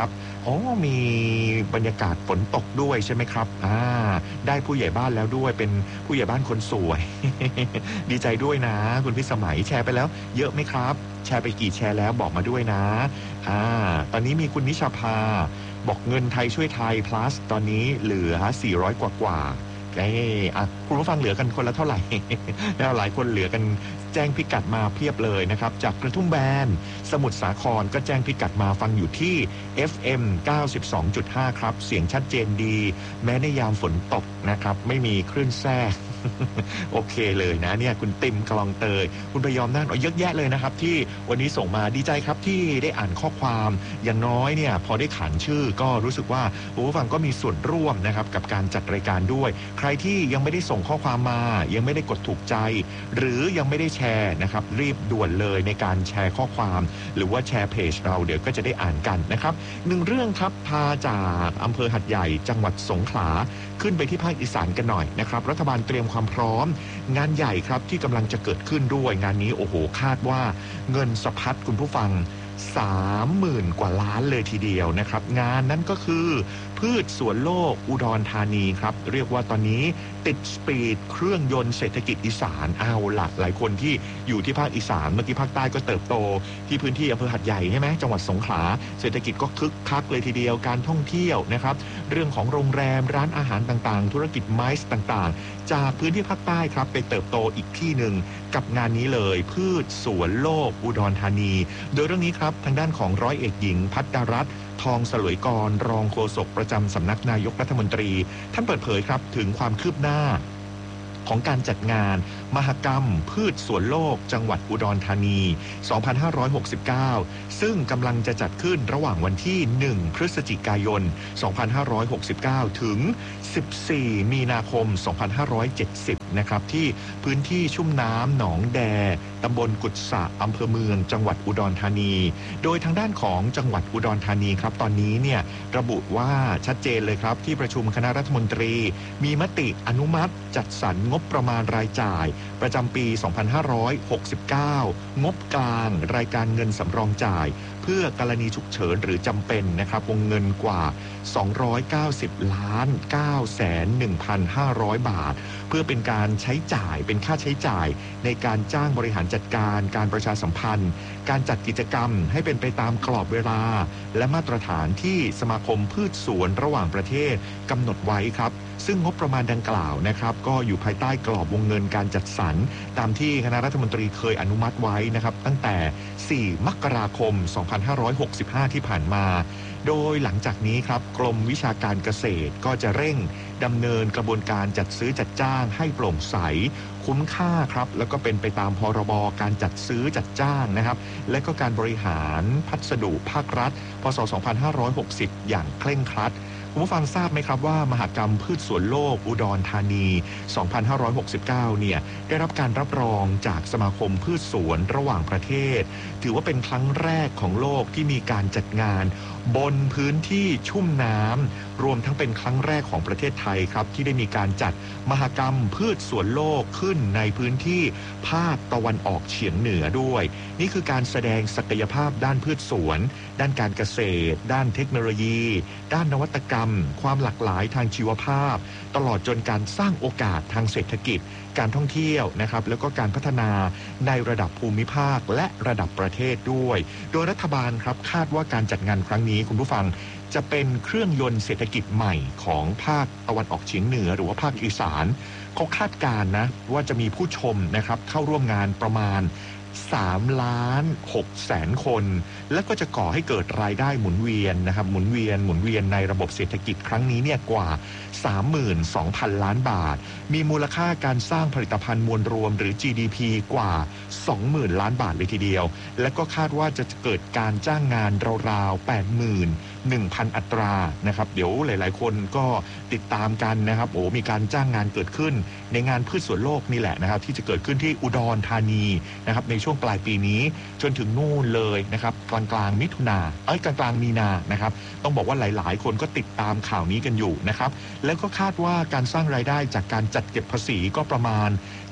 อ๋อมีบรรยากาศฝนตกด้วยใช่ไหมครับอ่าได้ผู้ใหญ่บ้านแล้วด้วยเป็นผู้ใหญ่บ้านคนสวย ดีใจด้วยนะคุณพี่สมัยแชร์ไปแล้วเยอะไหมครับแชร์ไปกี่แชร์แล้วบอกมาด้วยนะอ่าตอนนี้มีคุณนิชาภาบอกเงินไทยช่วยไทย plus ตอนนี้เหลือสี่ร้อยกว่ากว่าเอ้อ่ะคุณผู้ฟังเหลือกันคนละเท่าไหร่ แล้วหลายคนเหลือกันแจ้งพิกัดมาเพียบเลยนะครับจากกระทุ่มแบนสมุทรสาครก็แจ้งพิกัดมาฟังอยู่ที่ เอฟ เอ็ม เก้าสิบสองจุดห้า ครับเสียงชัดเจนดีแม้ในยามฝนตกนะครับไม่มีคลื่นแทรก โอเคเลยนะเนี่ยคุณติมกลองเตยคุณพยอมน่านเยอะแยะเลยนะครับที่วันนี้ส่งมาดีใจครับที่ได้อ่านข้อความอย่างน้อยเนี่ยพอได้ขานชื่อก็รู้สึกว่าผู้ฟังก็มีส่วนร่วมนะครับกับการจัดรายการด้วยใครที่ยังไม่ได้ส่งข้อความมายังไม่ได้กดถูกใจหรือยังไม่ได้แชร์นะครับรีบด่วนเลยในการแชร์ข้อความหรือว่าแชร์เพจเราเดี๋ยวก็จะได้อ่านกันนะครับหนึ่งเรื่องครับพาจากอำเภอหัดใหญ่จังหวัดสงขลาขึ้นไปที่ภาคอีสานกันหน่อยนะครับรัฐบาลเตรียมความพร้อมงานใหญ่ครับที่กำลังจะเกิดขึ้นด้วยงานนี้โอ้โหคาดว่าเงินสะพัดคุณผู้ฟัง สามหมื่น กว่าล้านเลยทีเดียวนะครับงานนั้นก็คือพืชสวนโลกอุดรธานีครับเรียกว่าตอนนี้ติดสปีดเครื่องยนต์เศรษฐกิจอีสานเอาล่ะหลายคนที่อยู่ที่ภาคอีสานเมื่อกี้ภาคใต้ก็เติบโตที่พื้นที่อำเภอหัดใหญ่ใช่ไหมจังหวัดสงขลาเศรษฐกิจก็คึกคักเลยทีเดียวการท่องเที่ยวนะครับเรื่องของโรงแรมร้านอาหารต่างๆธุรกิจไมซ์ต่างๆจากพื้นที่ภาคใต้ครับไปเติบโตอีกที่หนึ่งกับงานนี้เลยพืชสวนโลกอุดรธานีโดยเรื่องนี้ครับทางด้านของร้อยเอกหญิงภัทรรัตน์ทองสลวยกรรองโฆษกประจำสำนักนายกรัฐมนตรีท่านเปิดเผยครับถึงความคืบหน้าของการจัดงานมหกรรมพืชสวนโลกจังหวัดอุดรธานี สองพันห้าร้อยหกสิบเก้า ซึ่งกำลังจะจัดขึ้นระหว่างวันที่ หนึ่ง พฤศจิกายน สองพันห้าร้อยหกสิบเก้า ถึง สิบสี่ มีนาคม สองพันห้าร้อยเจ็ดสิบ นะครับที่พื้นที่ชุ่มน้ำหนองแดตำบลกุดสะอำเภอเมืองจังหวัดอุดรธานีโดยทางด้านของจังหวัดอุดรธานีครับตอนนี้เนี่ยระบุว่าชัดเจนเลยครับที่ประชุมคณะรัฐมนตรีมีมติอนุมัติจัดสรรงบประมาณรายจ่ายประจำปี สองพันห้าร้อยหกสิบเก้า งบกลางรายการเงินสำรองจ่ายเพื่อกรณีฉุกเฉินหรือจำเป็นนะครับวงเงินกว่า สองร้อยเก้าสิบล้านเก้าแสนหนึ่งพันห้าร้อย บาทเพื่อเป็นการใช้จ่ายเป็นค่าใช้จ่ายในการจ้างบริหารจัดการการประชาสัมพันธ์การจัดกิจกรรมให้เป็นไปตามกรอบเวลาและมาตรฐานที่สมาคมพืชสวนระหว่างประเทศกำหนดไว้ครับซึ่งงบประมาณดังกล่าวนะครับก็อยู่ภายใต้กรอบวงเงินการจัดสรรตามที่คณะรัฐมนตรีเคยอนุมัติไว้นะครับตั้งแต่ สี่ มกราคม สองพันห้าร้อยหกสิบห้า ที่ผ่านมาโดยหลังจากนี้ครับกรมวิชาการเกษตรก็จะเร่งดำเนินกระบวนการจัดซื้อจัดจ้างให้โปร่งใสคุ้มค่าครับแล้วก็เป็นไปตามพรบการจัดซื้อจัดจ้างนะครับและก็การบริหารพัสดุภาครัฐพ.ศ. สองพันห้าร้อยหกสิบอย่างเคร่งครัดคุณผู้ฟังทราบไหมครับว่ามหกรรมพืชสวนโลกอุดรธานี สองพันห้าร้อยหกสิบเก้า เนี่ยได้รับการรับรองจากสมาคมพืชสวนระหว่างประเทศถือว่าเป็นครั้งแรกของโลกที่มีการจัดงานบนพื้นที่ชุ่มน้ำรวมทั้งเป็นครั้งแรกของประเทศไทยครับที่ได้มีการจัดมหกรรมพืชสวนโลกขึ้นในพื้นที่ภาคตะวันออกเฉียงเหนือด้วยนี่คือการแสดงศักยภาพด้านพืชสวนด้านการเกษตรด้านเทคโนโลยีด้านนวัตกรรมความหลากหลายทางชีวภาพตลอดจนการสร้างโอกาสทางเศรษฐกิจการท่องเที่ยวนะครับแล้วก็การพัฒนาในระดับภูมิภาคและระดับประเทศด้วยโดยรัฐบาลครับคาดว่าการจัดงานครั้งนี้คุณผู้ฟังจะเป็นเครื่องยนต์เศรษฐกิจใหม่ของภาคตะวันออกเฉียงเหนือหรือว่าภาคอีสานเขาคาดการณ์นะว่าจะมีผู้ชมนะครับเข้าร่วมงานประมาณสามล้านหกแสนคนและก็จะก่อให้เกิดรายได้หมุนเวียนนะครับหมุนเวียนหมุนเวียนในระบบเศรษฐกิจครั้งนี้เนี่ยกว่า สามหมื่นสองพัน ล้านบาทมีมูลค่าการสร้างผลิตภัณฑ์มวลรวมหรือ จี ดี พี กว่า สองหมื่น ล้านบาทเลยทีเดียวและก็คาดว่าจะเกิดการจ้างงานราวๆ แปดหมื่นหนึ่งพัน อัตรานะครับเดี๋ยวหลายๆคนก็ติดตามกันนะครับโอ้มีการจ้างงานเกิดขึ้นในงานพืชสวนโลกนี่แหละนะครับที่จะเกิดขึ้นที่อุดรธานีนะครับในช่วงปลายปีนี้จนถึงนู่นเลยนะครับกลางกลางมิถุนาเอ้ยกลางกลางมีนานะครับต้องบอกว่าหลายๆคนก็ติดตามข่าวนี้กันอยู่นะครับแล้วก็คาดว่าการสร้างรายได้จากการจัดเก็บภาษีก็ประมาณ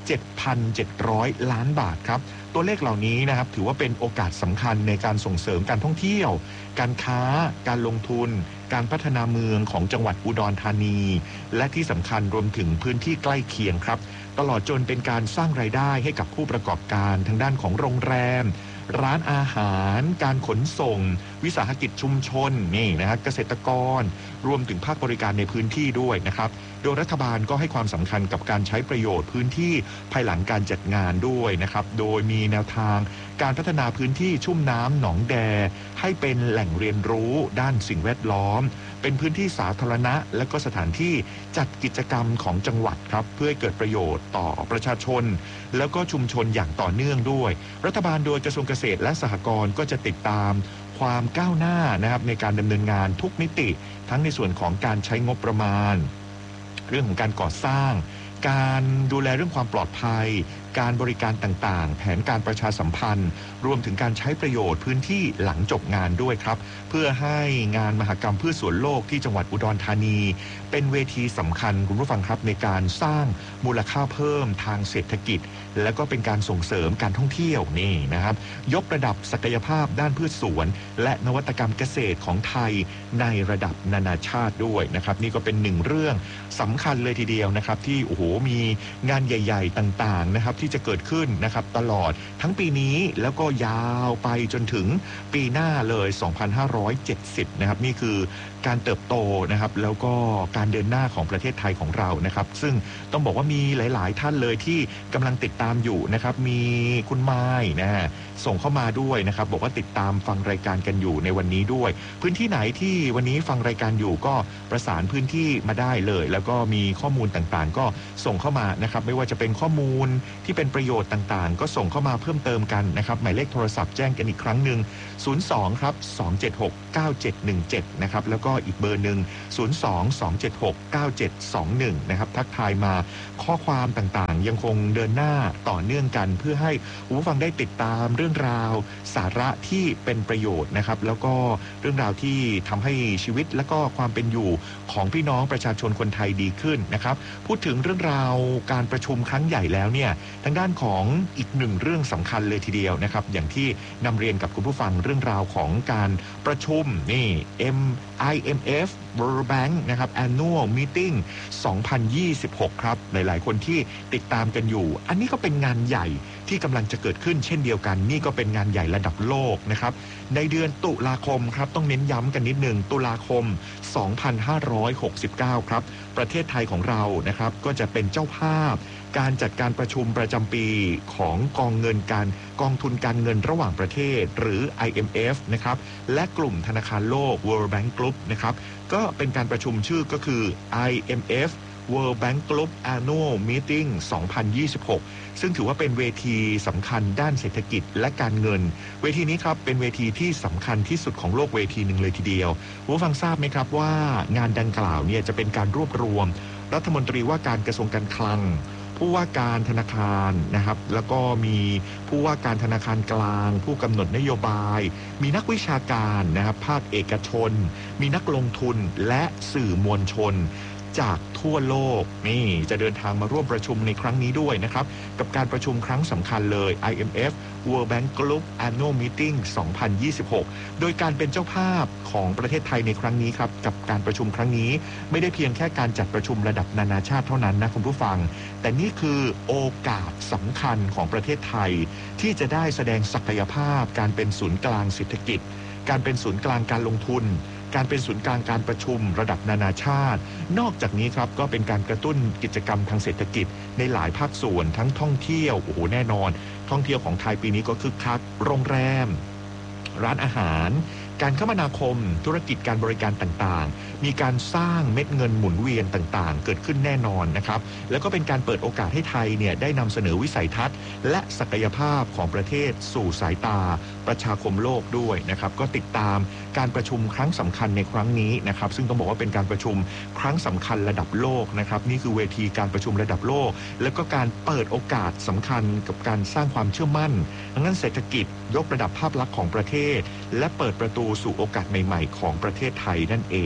เจ็ดพันเจ็ดร้อย ล้านบาทครับตัวเลขเหล่านี้นะครับถือว่าเป็นโอกาสสำคัญในการส่งเสริมการท่องเที่ยวการค้าการลงทุนการพัฒนาเมืองของจังหวัดอุดรธานีและที่สำคัญรวมถึงพื้นที่ใกล้เคียงครับตลอดจนเป็นการสร้างรายได้ให้กับผู้ประกอบการทางด้านของโรงแรมร้านอาหารการขนส่งวิสาหกิจชุมชนนี่นะฮะเกษตรกรรวมถึงภาคบริการในพื้นที่ด้วยนะครับโดยรัฐบาลก็ให้ความสำคัญกับการใช้ประโยชน์พื้นที่ภายหลังการจัดงานด้วยนะครับโดยมีแนวทางการพัฒนาพื้นที่ชุ่มน้ำหนองแดให้เป็นแหล่งเรียนรู้ด้านสิ่งแวดล้อมเป็นพื้นที่สาธารณะและก็สถานที่จัดกิจกรรมของจังหวัดครับเพื่อให้เกิดประโยชน์ต่อประชาชนแล้วก็ชุมชนอย่างต่อเนื่องด้วยรัฐบาลโดยกระทรวงเกษตรและสหกรณ์ก็จะติดตามความก้าวหน้านะครับในการดำเนินงานทุกมิติทั้งในส่วนของการใช้งบประมาณเรื่องของการก่อสร้างการดูแลเรื่องความปลอดภัยการบริการต่างๆแผนการประชาสัมพันธ์รวมถึงการใช้ประโยชน์พื้นที่หลังจบงานด้วยครับเพื่อให้งานมหกรรมพืชสวนโลกที่จังหวัดอุดรธานีเป็นเวทีสำคัญคุณผู้ฟังครับในการสร้างมูลค่าเพิ่มทางเศรษฐกิจและก็เป็นการส่งเสริมการท่องเที่ยวนี่นะครับยกระดับศักยภาพด้านพืชสวนและนวัตกรรมเกษตรของไทยในระดับนานาชาติด้วยนะครับนี่ก็เป็นหนึ่งเรื่องสำคัญเลยทีเดียวนะครับที่โอ้โหมีงานใหญ่ๆต่างๆนะครับที่จะเกิดขึ้นนะครับตลอดทั้งปีนี้แล้วก็ยาวไปจนถึงปีหน้าเลยสองพันห้าร้อยเจ็ดสิบนะครับนี่คือการเติบโตนะครับแล้วก็การเดินหน้าของประเทศไทยของเรานะครับซึ่งต้องบอกว่ามีหลายๆท่านเลยที่กำลังติดตามอยู่นะครับมีคุณไม้นะฮะส่งเข้ามาด้วยนะครับบอกว่าติดตามฟังรายการกันอยู่ในวันนี้ด้วยพื้นที่ไหนที่วันนี้ฟังรายการอยู่ก็ประสานพื้นที่มาได้เลยแล้วก็มีข้อมูลต่างๆก็ส่งเข้ามานะครับไม่ว่าจะเป็นข้อมูลที่เป็นประโยชน์ต่างๆก็ส่งเข้ามาเพิ่มเติมกันนะครับหมายเลขโทรศัพท์แจ้งกันอีกครั้งหนึ่งศูนย์สองครับสองเจ็ดหกเก้าเจ็ดหนึ่งเจ็ดนะครับแล้วก็อีกเบอร์หนึ่งศูนย์สอง สองเจ็ดหก เก้าเจ็ดสองหนึ่งนะครับทักทายมาข้อความต่างๆยังคงเดินหน้าต่อเนื่องกันเพื่อให้ผู้ฟังได้ติดตามเรื่องราวสาระที่เป็นประโยชน์นะครับแล้วก็เรื่องราวที่ทำให้ชีวิตและก็ความเป็นอยู่ของพี่น้องประชาชนคนไทยดีขึ้นนะครับพูดถึงเรื่องราวการประชุมครั้งใหญ่แล้วเนี่ยทางด้านของอีกหนึ่งเรื่องสำคัญเลยทีเดียวนะครับอย่างที่นำเรียนกับคุณผู้ฟังเรื่องราวของการประชุมนี่ ไอ เอ็ม เอฟ World Bank นะครับ Annual Meeting สองพันยี่สิบหกครับหลายๆคนที่ติดตามกันอยู่อันนี้ก็เป็นงานใหญ่ที่กำลังจะเกิดขึ้นเช่นเดียวกันนี่ก็เป็นงานใหญ่ระดับโลกนะครับในเดือนตุลาคมครับต้องเน้นย้ำกันนิดนึงตุลาคมสองพันห้าร้อยหกสิบเก้าครับประเทศไทยของเรานะครับก็จะเป็นเจ้าภาพการจัดการประชุมประจำปีของกองเงินการกองทุนการเงินระหว่างประเทศหรือ ไอ เอ็ม เอฟ นะครับและกลุ่มธนาคารโลก World Bank Group นะครับก็เป็นการประชุมชื่อก็คือ ไอ เอ็ม เอฟ World Bank Group Annual Meeting สองพันยี่สิบหกซึ่งถือว่าเป็นเวทีสำคัญด้านเศรษฐกิจและการเงินเวทีนี้ครับเป็นเวทีที่สำคัญที่สุดของโลกเวทีหนึ่งเลยทีเดียวผู้ฟังทราบไหมครับว่างานดังกล่าวเนี่ยจะเป็นการรวบรวมรัฐมนตรีว่าการกระทรวงการคลังผู้ว่าการธนาคารนะครับแล้วก็มีผู้ว่าการธนาคารกลางผู้กำหนดนโยบายมีนักวิชาการนะครับภาคเอกชนมีนักลงทุนและสื่อมวลชนจากทั่วโลกนี่จะเดินทางมาร่วมประชุมในครั้งนี้ด้วยนะครับกับการประชุมครั้งสำคัญเลย ไอ เอ็ม เอฟ World Bank Group Annual Meeting สองพันยี่สิบหกโดยการเป็นเจ้าภาพของประเทศไทยในครั้งนี้ครับกับการประชุมครั้งนี้ไม่ได้เพียงแค่การจัดประชุมระดับนานาชาติเท่านั้นนะคุณผู้ฟังแต่นี่คือโอกาสสำคัญของประเทศไทยที่จะได้แสดงศักยภาพการเป็นศูนย์กลางเศรษฐกิจการเป็นศูนย์กลางการลงทุนการเป็นศูนย์กลางการประชุมระดับนานาชาตินอกจากนี้ครับก็เป็นการกระตุ้นกิจกรรมทางเศรษฐกิจในหลายภาคส่วนทั้งท่องเที่ยวโอ้โหแน่นอนท่องเที่ยวของไทยปีนี้ก็คึกคักโรงแรมร้านอาหารการคมนาคมธุรกิจการบริการต่างๆมีการสร้างเม็ดเงินหมุนเวียนต่างๆเกิดขึ้นแน่นอนนะครับแล้วก็เป็นการเปิดโอกาสให้ไทยเนี่ยได้นำเสนอวิสัยทัศน์และศักยภาพของประเทศสู่สายตาประชาคมโลกด้วยนะครับก็ติดตามการประชุมครั้งสำคัญในครั้งนี้นะครับซึ่งต้องบอกว่าเป็นการประชุมครั้งสำคัญระดับโลกนะครับนี่คือเวทีการประชุมระดับโลกแล้วก็การเปิดโอกาสสำคัญกับการสร้างความเชื่อมั่นทางด้านเศรษฐกิจยกระดับภาพลักษณ์ของประเทศและเปิดประตูสู่โอกาสใหม่ๆของประเทศไทยนั่นเองนะครับ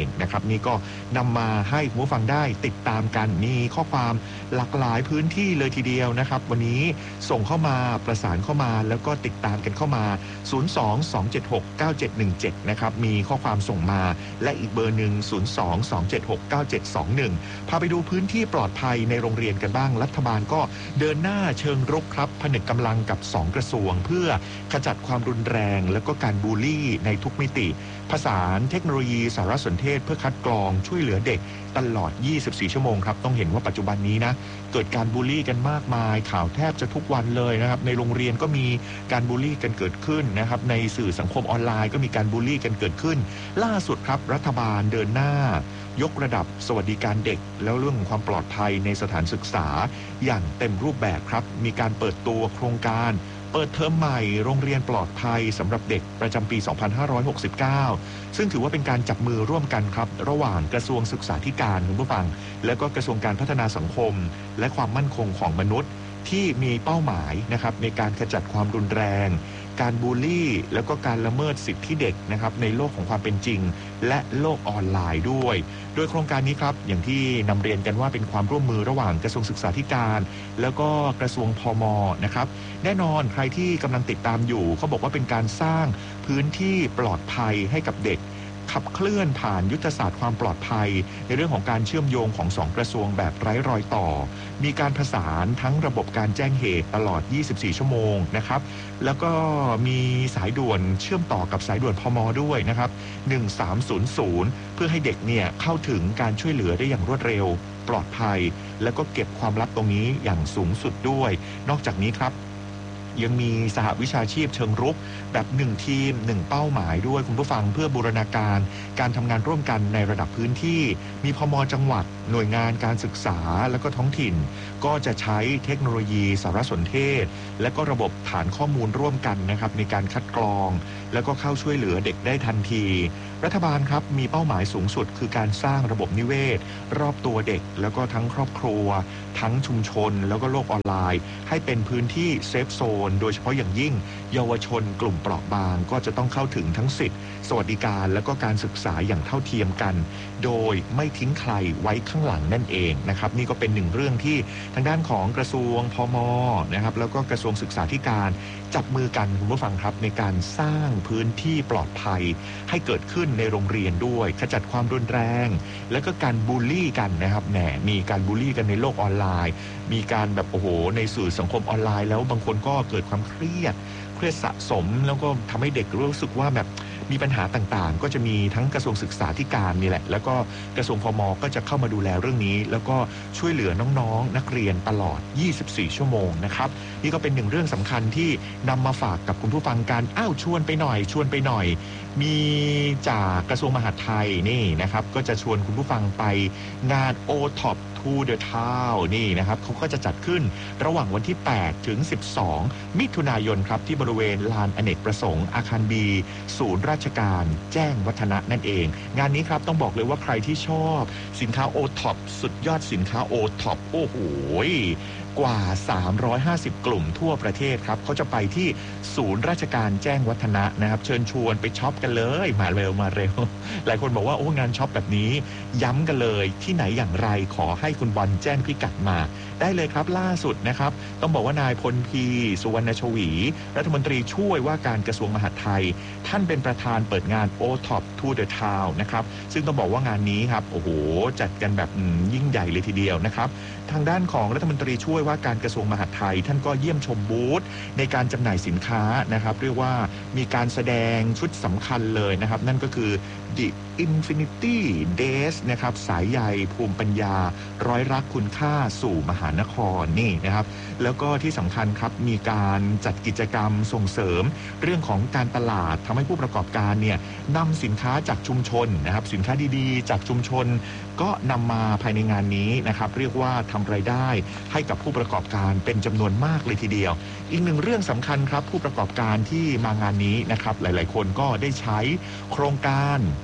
นี่ก็นำมาให้คุณผู้ฟังได้ติดตามกันมีข้อความหลากหลายพื้นที่เลยทีเดียวนะครับวันนี้ส่งเข้ามาประสานเข้ามาแล้วก็ติดตามกันเข้ามาศูนย์ สอง สอง เจ็ด หก เก้า เจ็ด หนึ่ง เจ็ดนะครับมีข้อความส่งมาและอีกเบอร์หนึ่งศูนย์ สอง สอง เจ็ด หก เก้า เจ็ด สอง หนึ่งพาไปดูพื้นที่ปลอดภัยในโรงเรียนกันบ้างรัฐบาลก็เดินหน้าเชิงรุกครับผนึกกำลังกับสองกระทรวงเพื่อขจัดความรุนแรงและก็การบูลลี่ในทุกมิติผสานเทคโนโลยีสารสนเทศเพื่อคัดกรองช่วยเหลือเด็กตลอดยี่สิบสี่ชั่วโมงครับต้องเห็นว่าปัจจุบันนี้นะเกิดการบูลลี่กันมากมายข่าวแทบจะทุกวันเลยนะครับในโรงเรียนก็มีการบูลลี่กันเกิดขึ้นนะครับในสื่อสังคมออนไลน์ก็มีการบูลลี่กันเกิดขึ้นล่าสุดครับรัฐบาลเดินหน้ายกระดับสวัสดิการเด็กแล้วเรื่องของความปลอดภัยในสถานศึกษาอย่างเต็มรูปแบบครับมีการเปิดตัวโครงการเปิดเทอมใหม่โรงเรียนปลอดภัยสำหรับเด็กประจำปี สองพันห้าร้อยหกสิบเก้า ซึ่งถือว่าเป็นการจับมือร่วมกันครับระหว่างกระทรวงศึกษาธิการคุณผู้ฟังและก็กระทรวงการพัฒนาสังคมและความมั่นคงของมนุษย์ที่มีเป้าหมายนะครับในการขจัดความรุนแรงการบูลลี่แล้วก็การละเมิดสิทธิเด็กนะครับในโลกของความเป็นจริงและโลกออนไลน์ด้วยโดยโครงการนี้ครับอย่างที่นำเรียนกันว่าเป็นความร่วมมือระหว่างกระทรวงศึกษาธิการแล้วก็กระทรวงพม.นะครับแน่นอนใครที่กำลังติดตามอยู่เขาบอกว่าเป็นการสร้างพื้นที่ปลอดภัยให้กับเด็กขับเคลื่อนผ่านยุทธศาสตร์ความปลอดภัยในเรื่องของการเชื่อมโยงของสองกระทรวงแบบไร้รอยต่อมีการผสานทั้งระบบการแจ้งเหตุตลอดยี่สิบสี่ชั่วโมงนะครับแล้วก็มีสายด่วนเชื่อมต่อกับสายด่วนพม.ด้วยนะครับหนึ่งสามศูนย์ศูนย์เพื่อให้เด็กเนี่ยเข้าถึงการช่วยเหลือได้อย่างรวดเร็วปลอดภัยแล้วก็เก็บความลับตรงนี้อย่างสูงสุดด้วยนอกจากนี้ครับยังมีสหวิชาชีพเชิงรุกแบบหนึ่งทีมหนึ่งเป้าหมายด้วยคุณผู้ฟังเพื่อบูรณาการการทำงานร่วมกันในระดับพื้นที่มีพม.จังหวัดหน่วยงานการศึกษาและก็ท้องถิ่นก็จะใช้เทคโนโลยีสารสนเทศและก็ระบบฐานข้อมูลร่วมกันนะครับในการคัดกรองแล้วก็เข้าช่วยเหลือเด็กได้ทันทีรัฐบาลครับมีเป้าหมายสูงสุดคือการสร้างระบบนิเวศรอบตัวเด็กแล้วก็ทั้งครอบครัวทั้งชุมชนแล้วก็โลกออนไลน์ให้เป็นพื้นที่เซฟโซนโดยเฉพาะอย่างยิ่งเยาวชนกลุ่มเปราะบางก็จะต้องเข้าถึงทั้งสิทธิสวัสดิการและก็การศึกษาอย่างเท่าเทียมกันโดยไม่ทิ้งใครไว้ข้างหลังนั่นเองนะครับนี่ก็เป็นหนึ่งเรื่องที่ทางด้านของกระทรวงพม.นะครับแล้วก็กระทรวงศึกษาธิการจับมือกันคุณผู้ฟังครับในการสร้างพื้นที่ปลอดภัยให้เกิดขึ้นในโรงเรียนด้วยขจัดความรุนแรงและก็การบูลลี่กันนะครับแหมมีการบูลลี่กันในโลกออนไลน์มีการแบบโอ้โหในสื่อสังคมออนไลน์แล้วบางคนก็เกิดความเครียดเครียดสะสมแล้วก็ทำให้เด็กรู้สึกว่าแบบมีปัญหาต่างๆก็จะมีทั้งกระทรวงศึกษาธิการนี่แหละแล้วก็กระทรวงพม.ก็จะเข้ามาดูแลเรื่องนี้แล้วก็ช่วยเหลือน้องๆนักเรียนตลอดยี่สิบสี่ชั่วโมงนะครับนี่ก็เป็นหนึ่งเรื่องสำคัญที่นำมาฝากกับคุณผู้ฟังกันอ้าวชวนไปหน่อยชวนไปหน่อยมีจากกระทรวงมหาดไทยนี่นะครับก็จะชวนคุณผู้ฟังไปงาน โอ ท็อป to the Town นี่นะครับเขาก็จะจัดขึ้นระหว่างวันที่แปดถึงสิบสองมิถุนายนครับที่บริเวณลานอเนกประสงค์อาคาร บี ศูนย์ราชการแจ้งวัฒนะนั่นเองงานนี้ครับต้องบอกเลยว่าใครที่ชอบสินค้า โอ ท็อป สุดยอดสินค้า โอ ท็อป โอ้โหกว่าสามร้อยห้าสิบกลุ่มทั่วประเทศครับเขาจะไปที่ศูนย์ราชการแจ้งวัฒนะนะครับเชิญชวนไปช็อปกันเลยมาเร็วมาเร็วหลายคนบอกว่าโอ้งานช็อปแบบนี้ย้ำกันเลยที่ไหนอย่างไรขอให้คุณบอลแจ้งพิกัดมาได้เลยครับล่าสุดนะครับต้องบอกว่านายพลพีสุวรรณชวีรัฐมนตรีช่วยว่าการกระทรวงมหาดไทยท่านเป็นประธานเปิดงาน โอ ท็อป to the Town นะครับซึ่งต้องบอกว่างานนี้ครับโอ้โหจัดกันแบบยิ่งใหญ่เลยทีเดียวนะครับทางด้านของรัฐมนตรีช่วยว่าการกระทรวงมหาดไทยท่านก็เยี่ยมชมบูธในการจำหน่ายสินค้านะครับเรียกว่ามีการแสดงชุดสำคัญเลยนะครับนั่นก็คือ The Infinity Days นะครับสายใยภูมิปัญญาร้อยรักคุณค่าสู่มหานครนี่นะครับแล้วก็ที่สำคัญครับมีการจัดกิจกรรมส่งเสริมเรื่องของการตลาดทำให้ผู้ประกอบการเนี่ยนำสินค้าจากชุมชนนะครับสินค้าดีๆจากชุมชนก็นำมาภายในงานนี้นะครับเรียกว่าทำรายได้ให้กับผู้ประกอบการเป็นจำนวนมากเลยทีเดียวอีกหนึ่งเรื่องสำคัญครับผู้ประกอบการที่มางานนี้นะครับหลายๆคนก็ได้ใช้โครงการไทย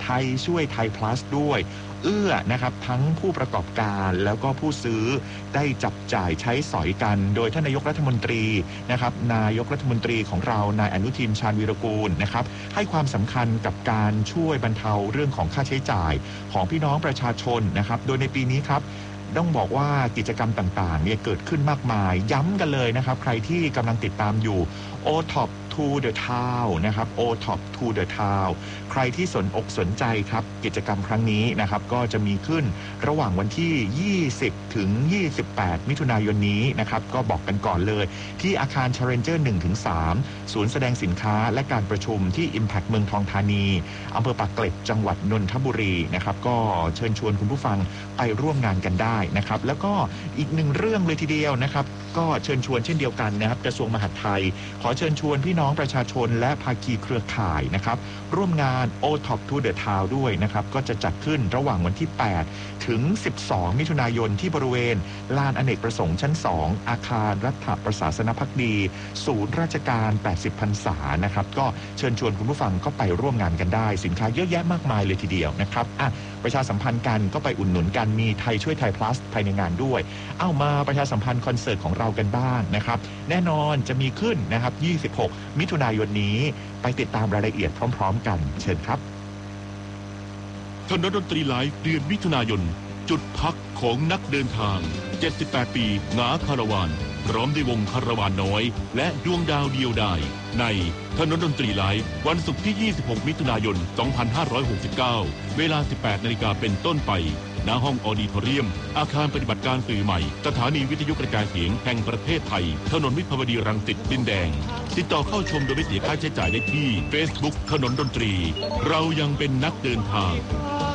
ช่วยไทย plus ด้วยเอื้อนะครับทั้งผู้ประกอบการแล้วก็ผู้ซื้อได้จับจ่ายใช้สอยกันโดยท่านนายกรัฐมนตรีนะครับนายกรัฐมนตรีของเรานายอนุทินชาญวีรกูลนะครับให้ความสำคัญกับการช่วยบรรเทาเรื่องของค่าใช้จ่ายของพี่น้องประชาชนนะครับโดยในปีนี้ครับต้องบอกว่ากิจกรรมต่างๆเนี่ยเกิดขึ้นมากมายย้ำกันเลยนะครับใครที่กำลังติดตามอยู่ โอ ท็อป to the town นะครับ โอ ท็อป to the town ใครที่สนอกสนใจครับกิจกรรมครั้งนี้นะครับก็จะมีขึ้นระหว่างวันที่ยี่สิบถึงยี่สิบแปดมิถุนายนนี้นะครับก็บอกกันก่อนเลยที่อาคาร Challenger หนึ่งถึงสาม ศูนย์แสดงสินค้าและการประชุมที่ Impact เมืองทองธานีอำเภอปากเกร็ดจังหวัดนนทบุรีนะครับก็เชิญชวนคุณผู้ฟังไปร่วมงานกันได้นะครับแล้วก็อีกหนึ่งเรื่องเลยทีเดียวนะครับก็เชิญชวนเช่นเดียวกันนะครับกระทรวงมหาดไทยขอเชิญชวนพี่น้องประชาชนและภาคีเครือข่ายนะครับร่วมงาน โอ ท็อป to the town ด้วยนะครับก็จะจัดขึ้นระหว่างวันที่แปดถึงสิบสองมิถุนายนที่บริเวณลานอเนกประสงค์ชั้นสองอาคารรัฐประศาสนภักดีศูนย์ราชการแปดสิบพรรษานะครับก็เชิญชวนคุณผู้ฟังก็ไปร่วมงานกันได้สินค้าเยอะแยะมากมายเลยทีเดียวนะครับอ่ะประชาสัมพันธ์กันก็ไปอุดหนุนกันมีไทยช่วยไทย plus ภายในงานด้วยเอามาประชาสัมพันธ์คอนเสิร์ตของเรากันบ้างนะครับแน่นอนจะมีขึ้นนะครับยี่สิบหกมิถุนายนนี้ไปติดตามรายละเอียดพร้อมๆกันเชิญครับถนนดนตรีไลฟ์เดือนมิถุนายนจุดพักของนักเดินทางเจ็ดสิบแปดปีหงาคาราวานพร้อมด้วยวงคาราวานน้อยและดวงดาวเดียวดายในถนนดนตรีไลฟ์วันศุกร์ที่ยี่สิบหกมิถุนายนสองพันห้าร้อยหกสิบเก้าเวลา สิบแปดนาฬิกาเป็นต้นไปณห้องออดิทอเรียมอาคารปฏิบัติการสื่อใหม่สถานีวิทยุกระจายเสียงแห่งประเทศไทยถนนวิภาวดีรังสิตดินแดงติดต่อเข้าชมโดยไม่เสียค่าใช้จ่ายได้ที่ Facebook ถนนดนตรีเรายังเป็นนักเดินทาง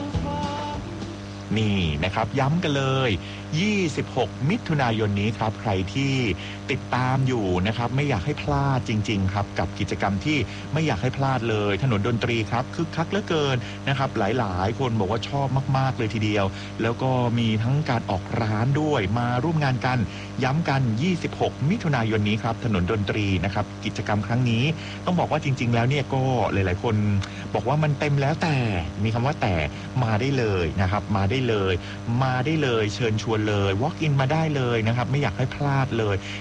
นี่นะครับย้ำกันเลยยี่สิบหกมิถุนายนนี้ครับใครที่ติดตามอยู่นะครับไม่อยากให้พลาดจริงๆครับกับกิจกรรมที่ไม่อยากให้พลาดเลยถนนดนตรีครับคึกคักเหลือเกินนะครับหลายๆคนบอกว่าชอบมากๆเลยทีเดียวแล้วก็มีทั้งการออกร้านด้วยมาร่วมงานกันย้ำกันยี่สิบหกมิถุนายนนี้ครับถนนดนตรีนะครับกิจกรรมครั้งนี้ต้องบอกว่าจริงๆแล้วเนี่ยก็หลายๆคนบอกว่ามันเต็มแล้วแต่มีคำว่าแต่มาได้เลยนะครับมาได้เลยมาได้เลยเชิญชวนเลย walk in มาได้เลยนะครับไม่อยากให้พลาดเลย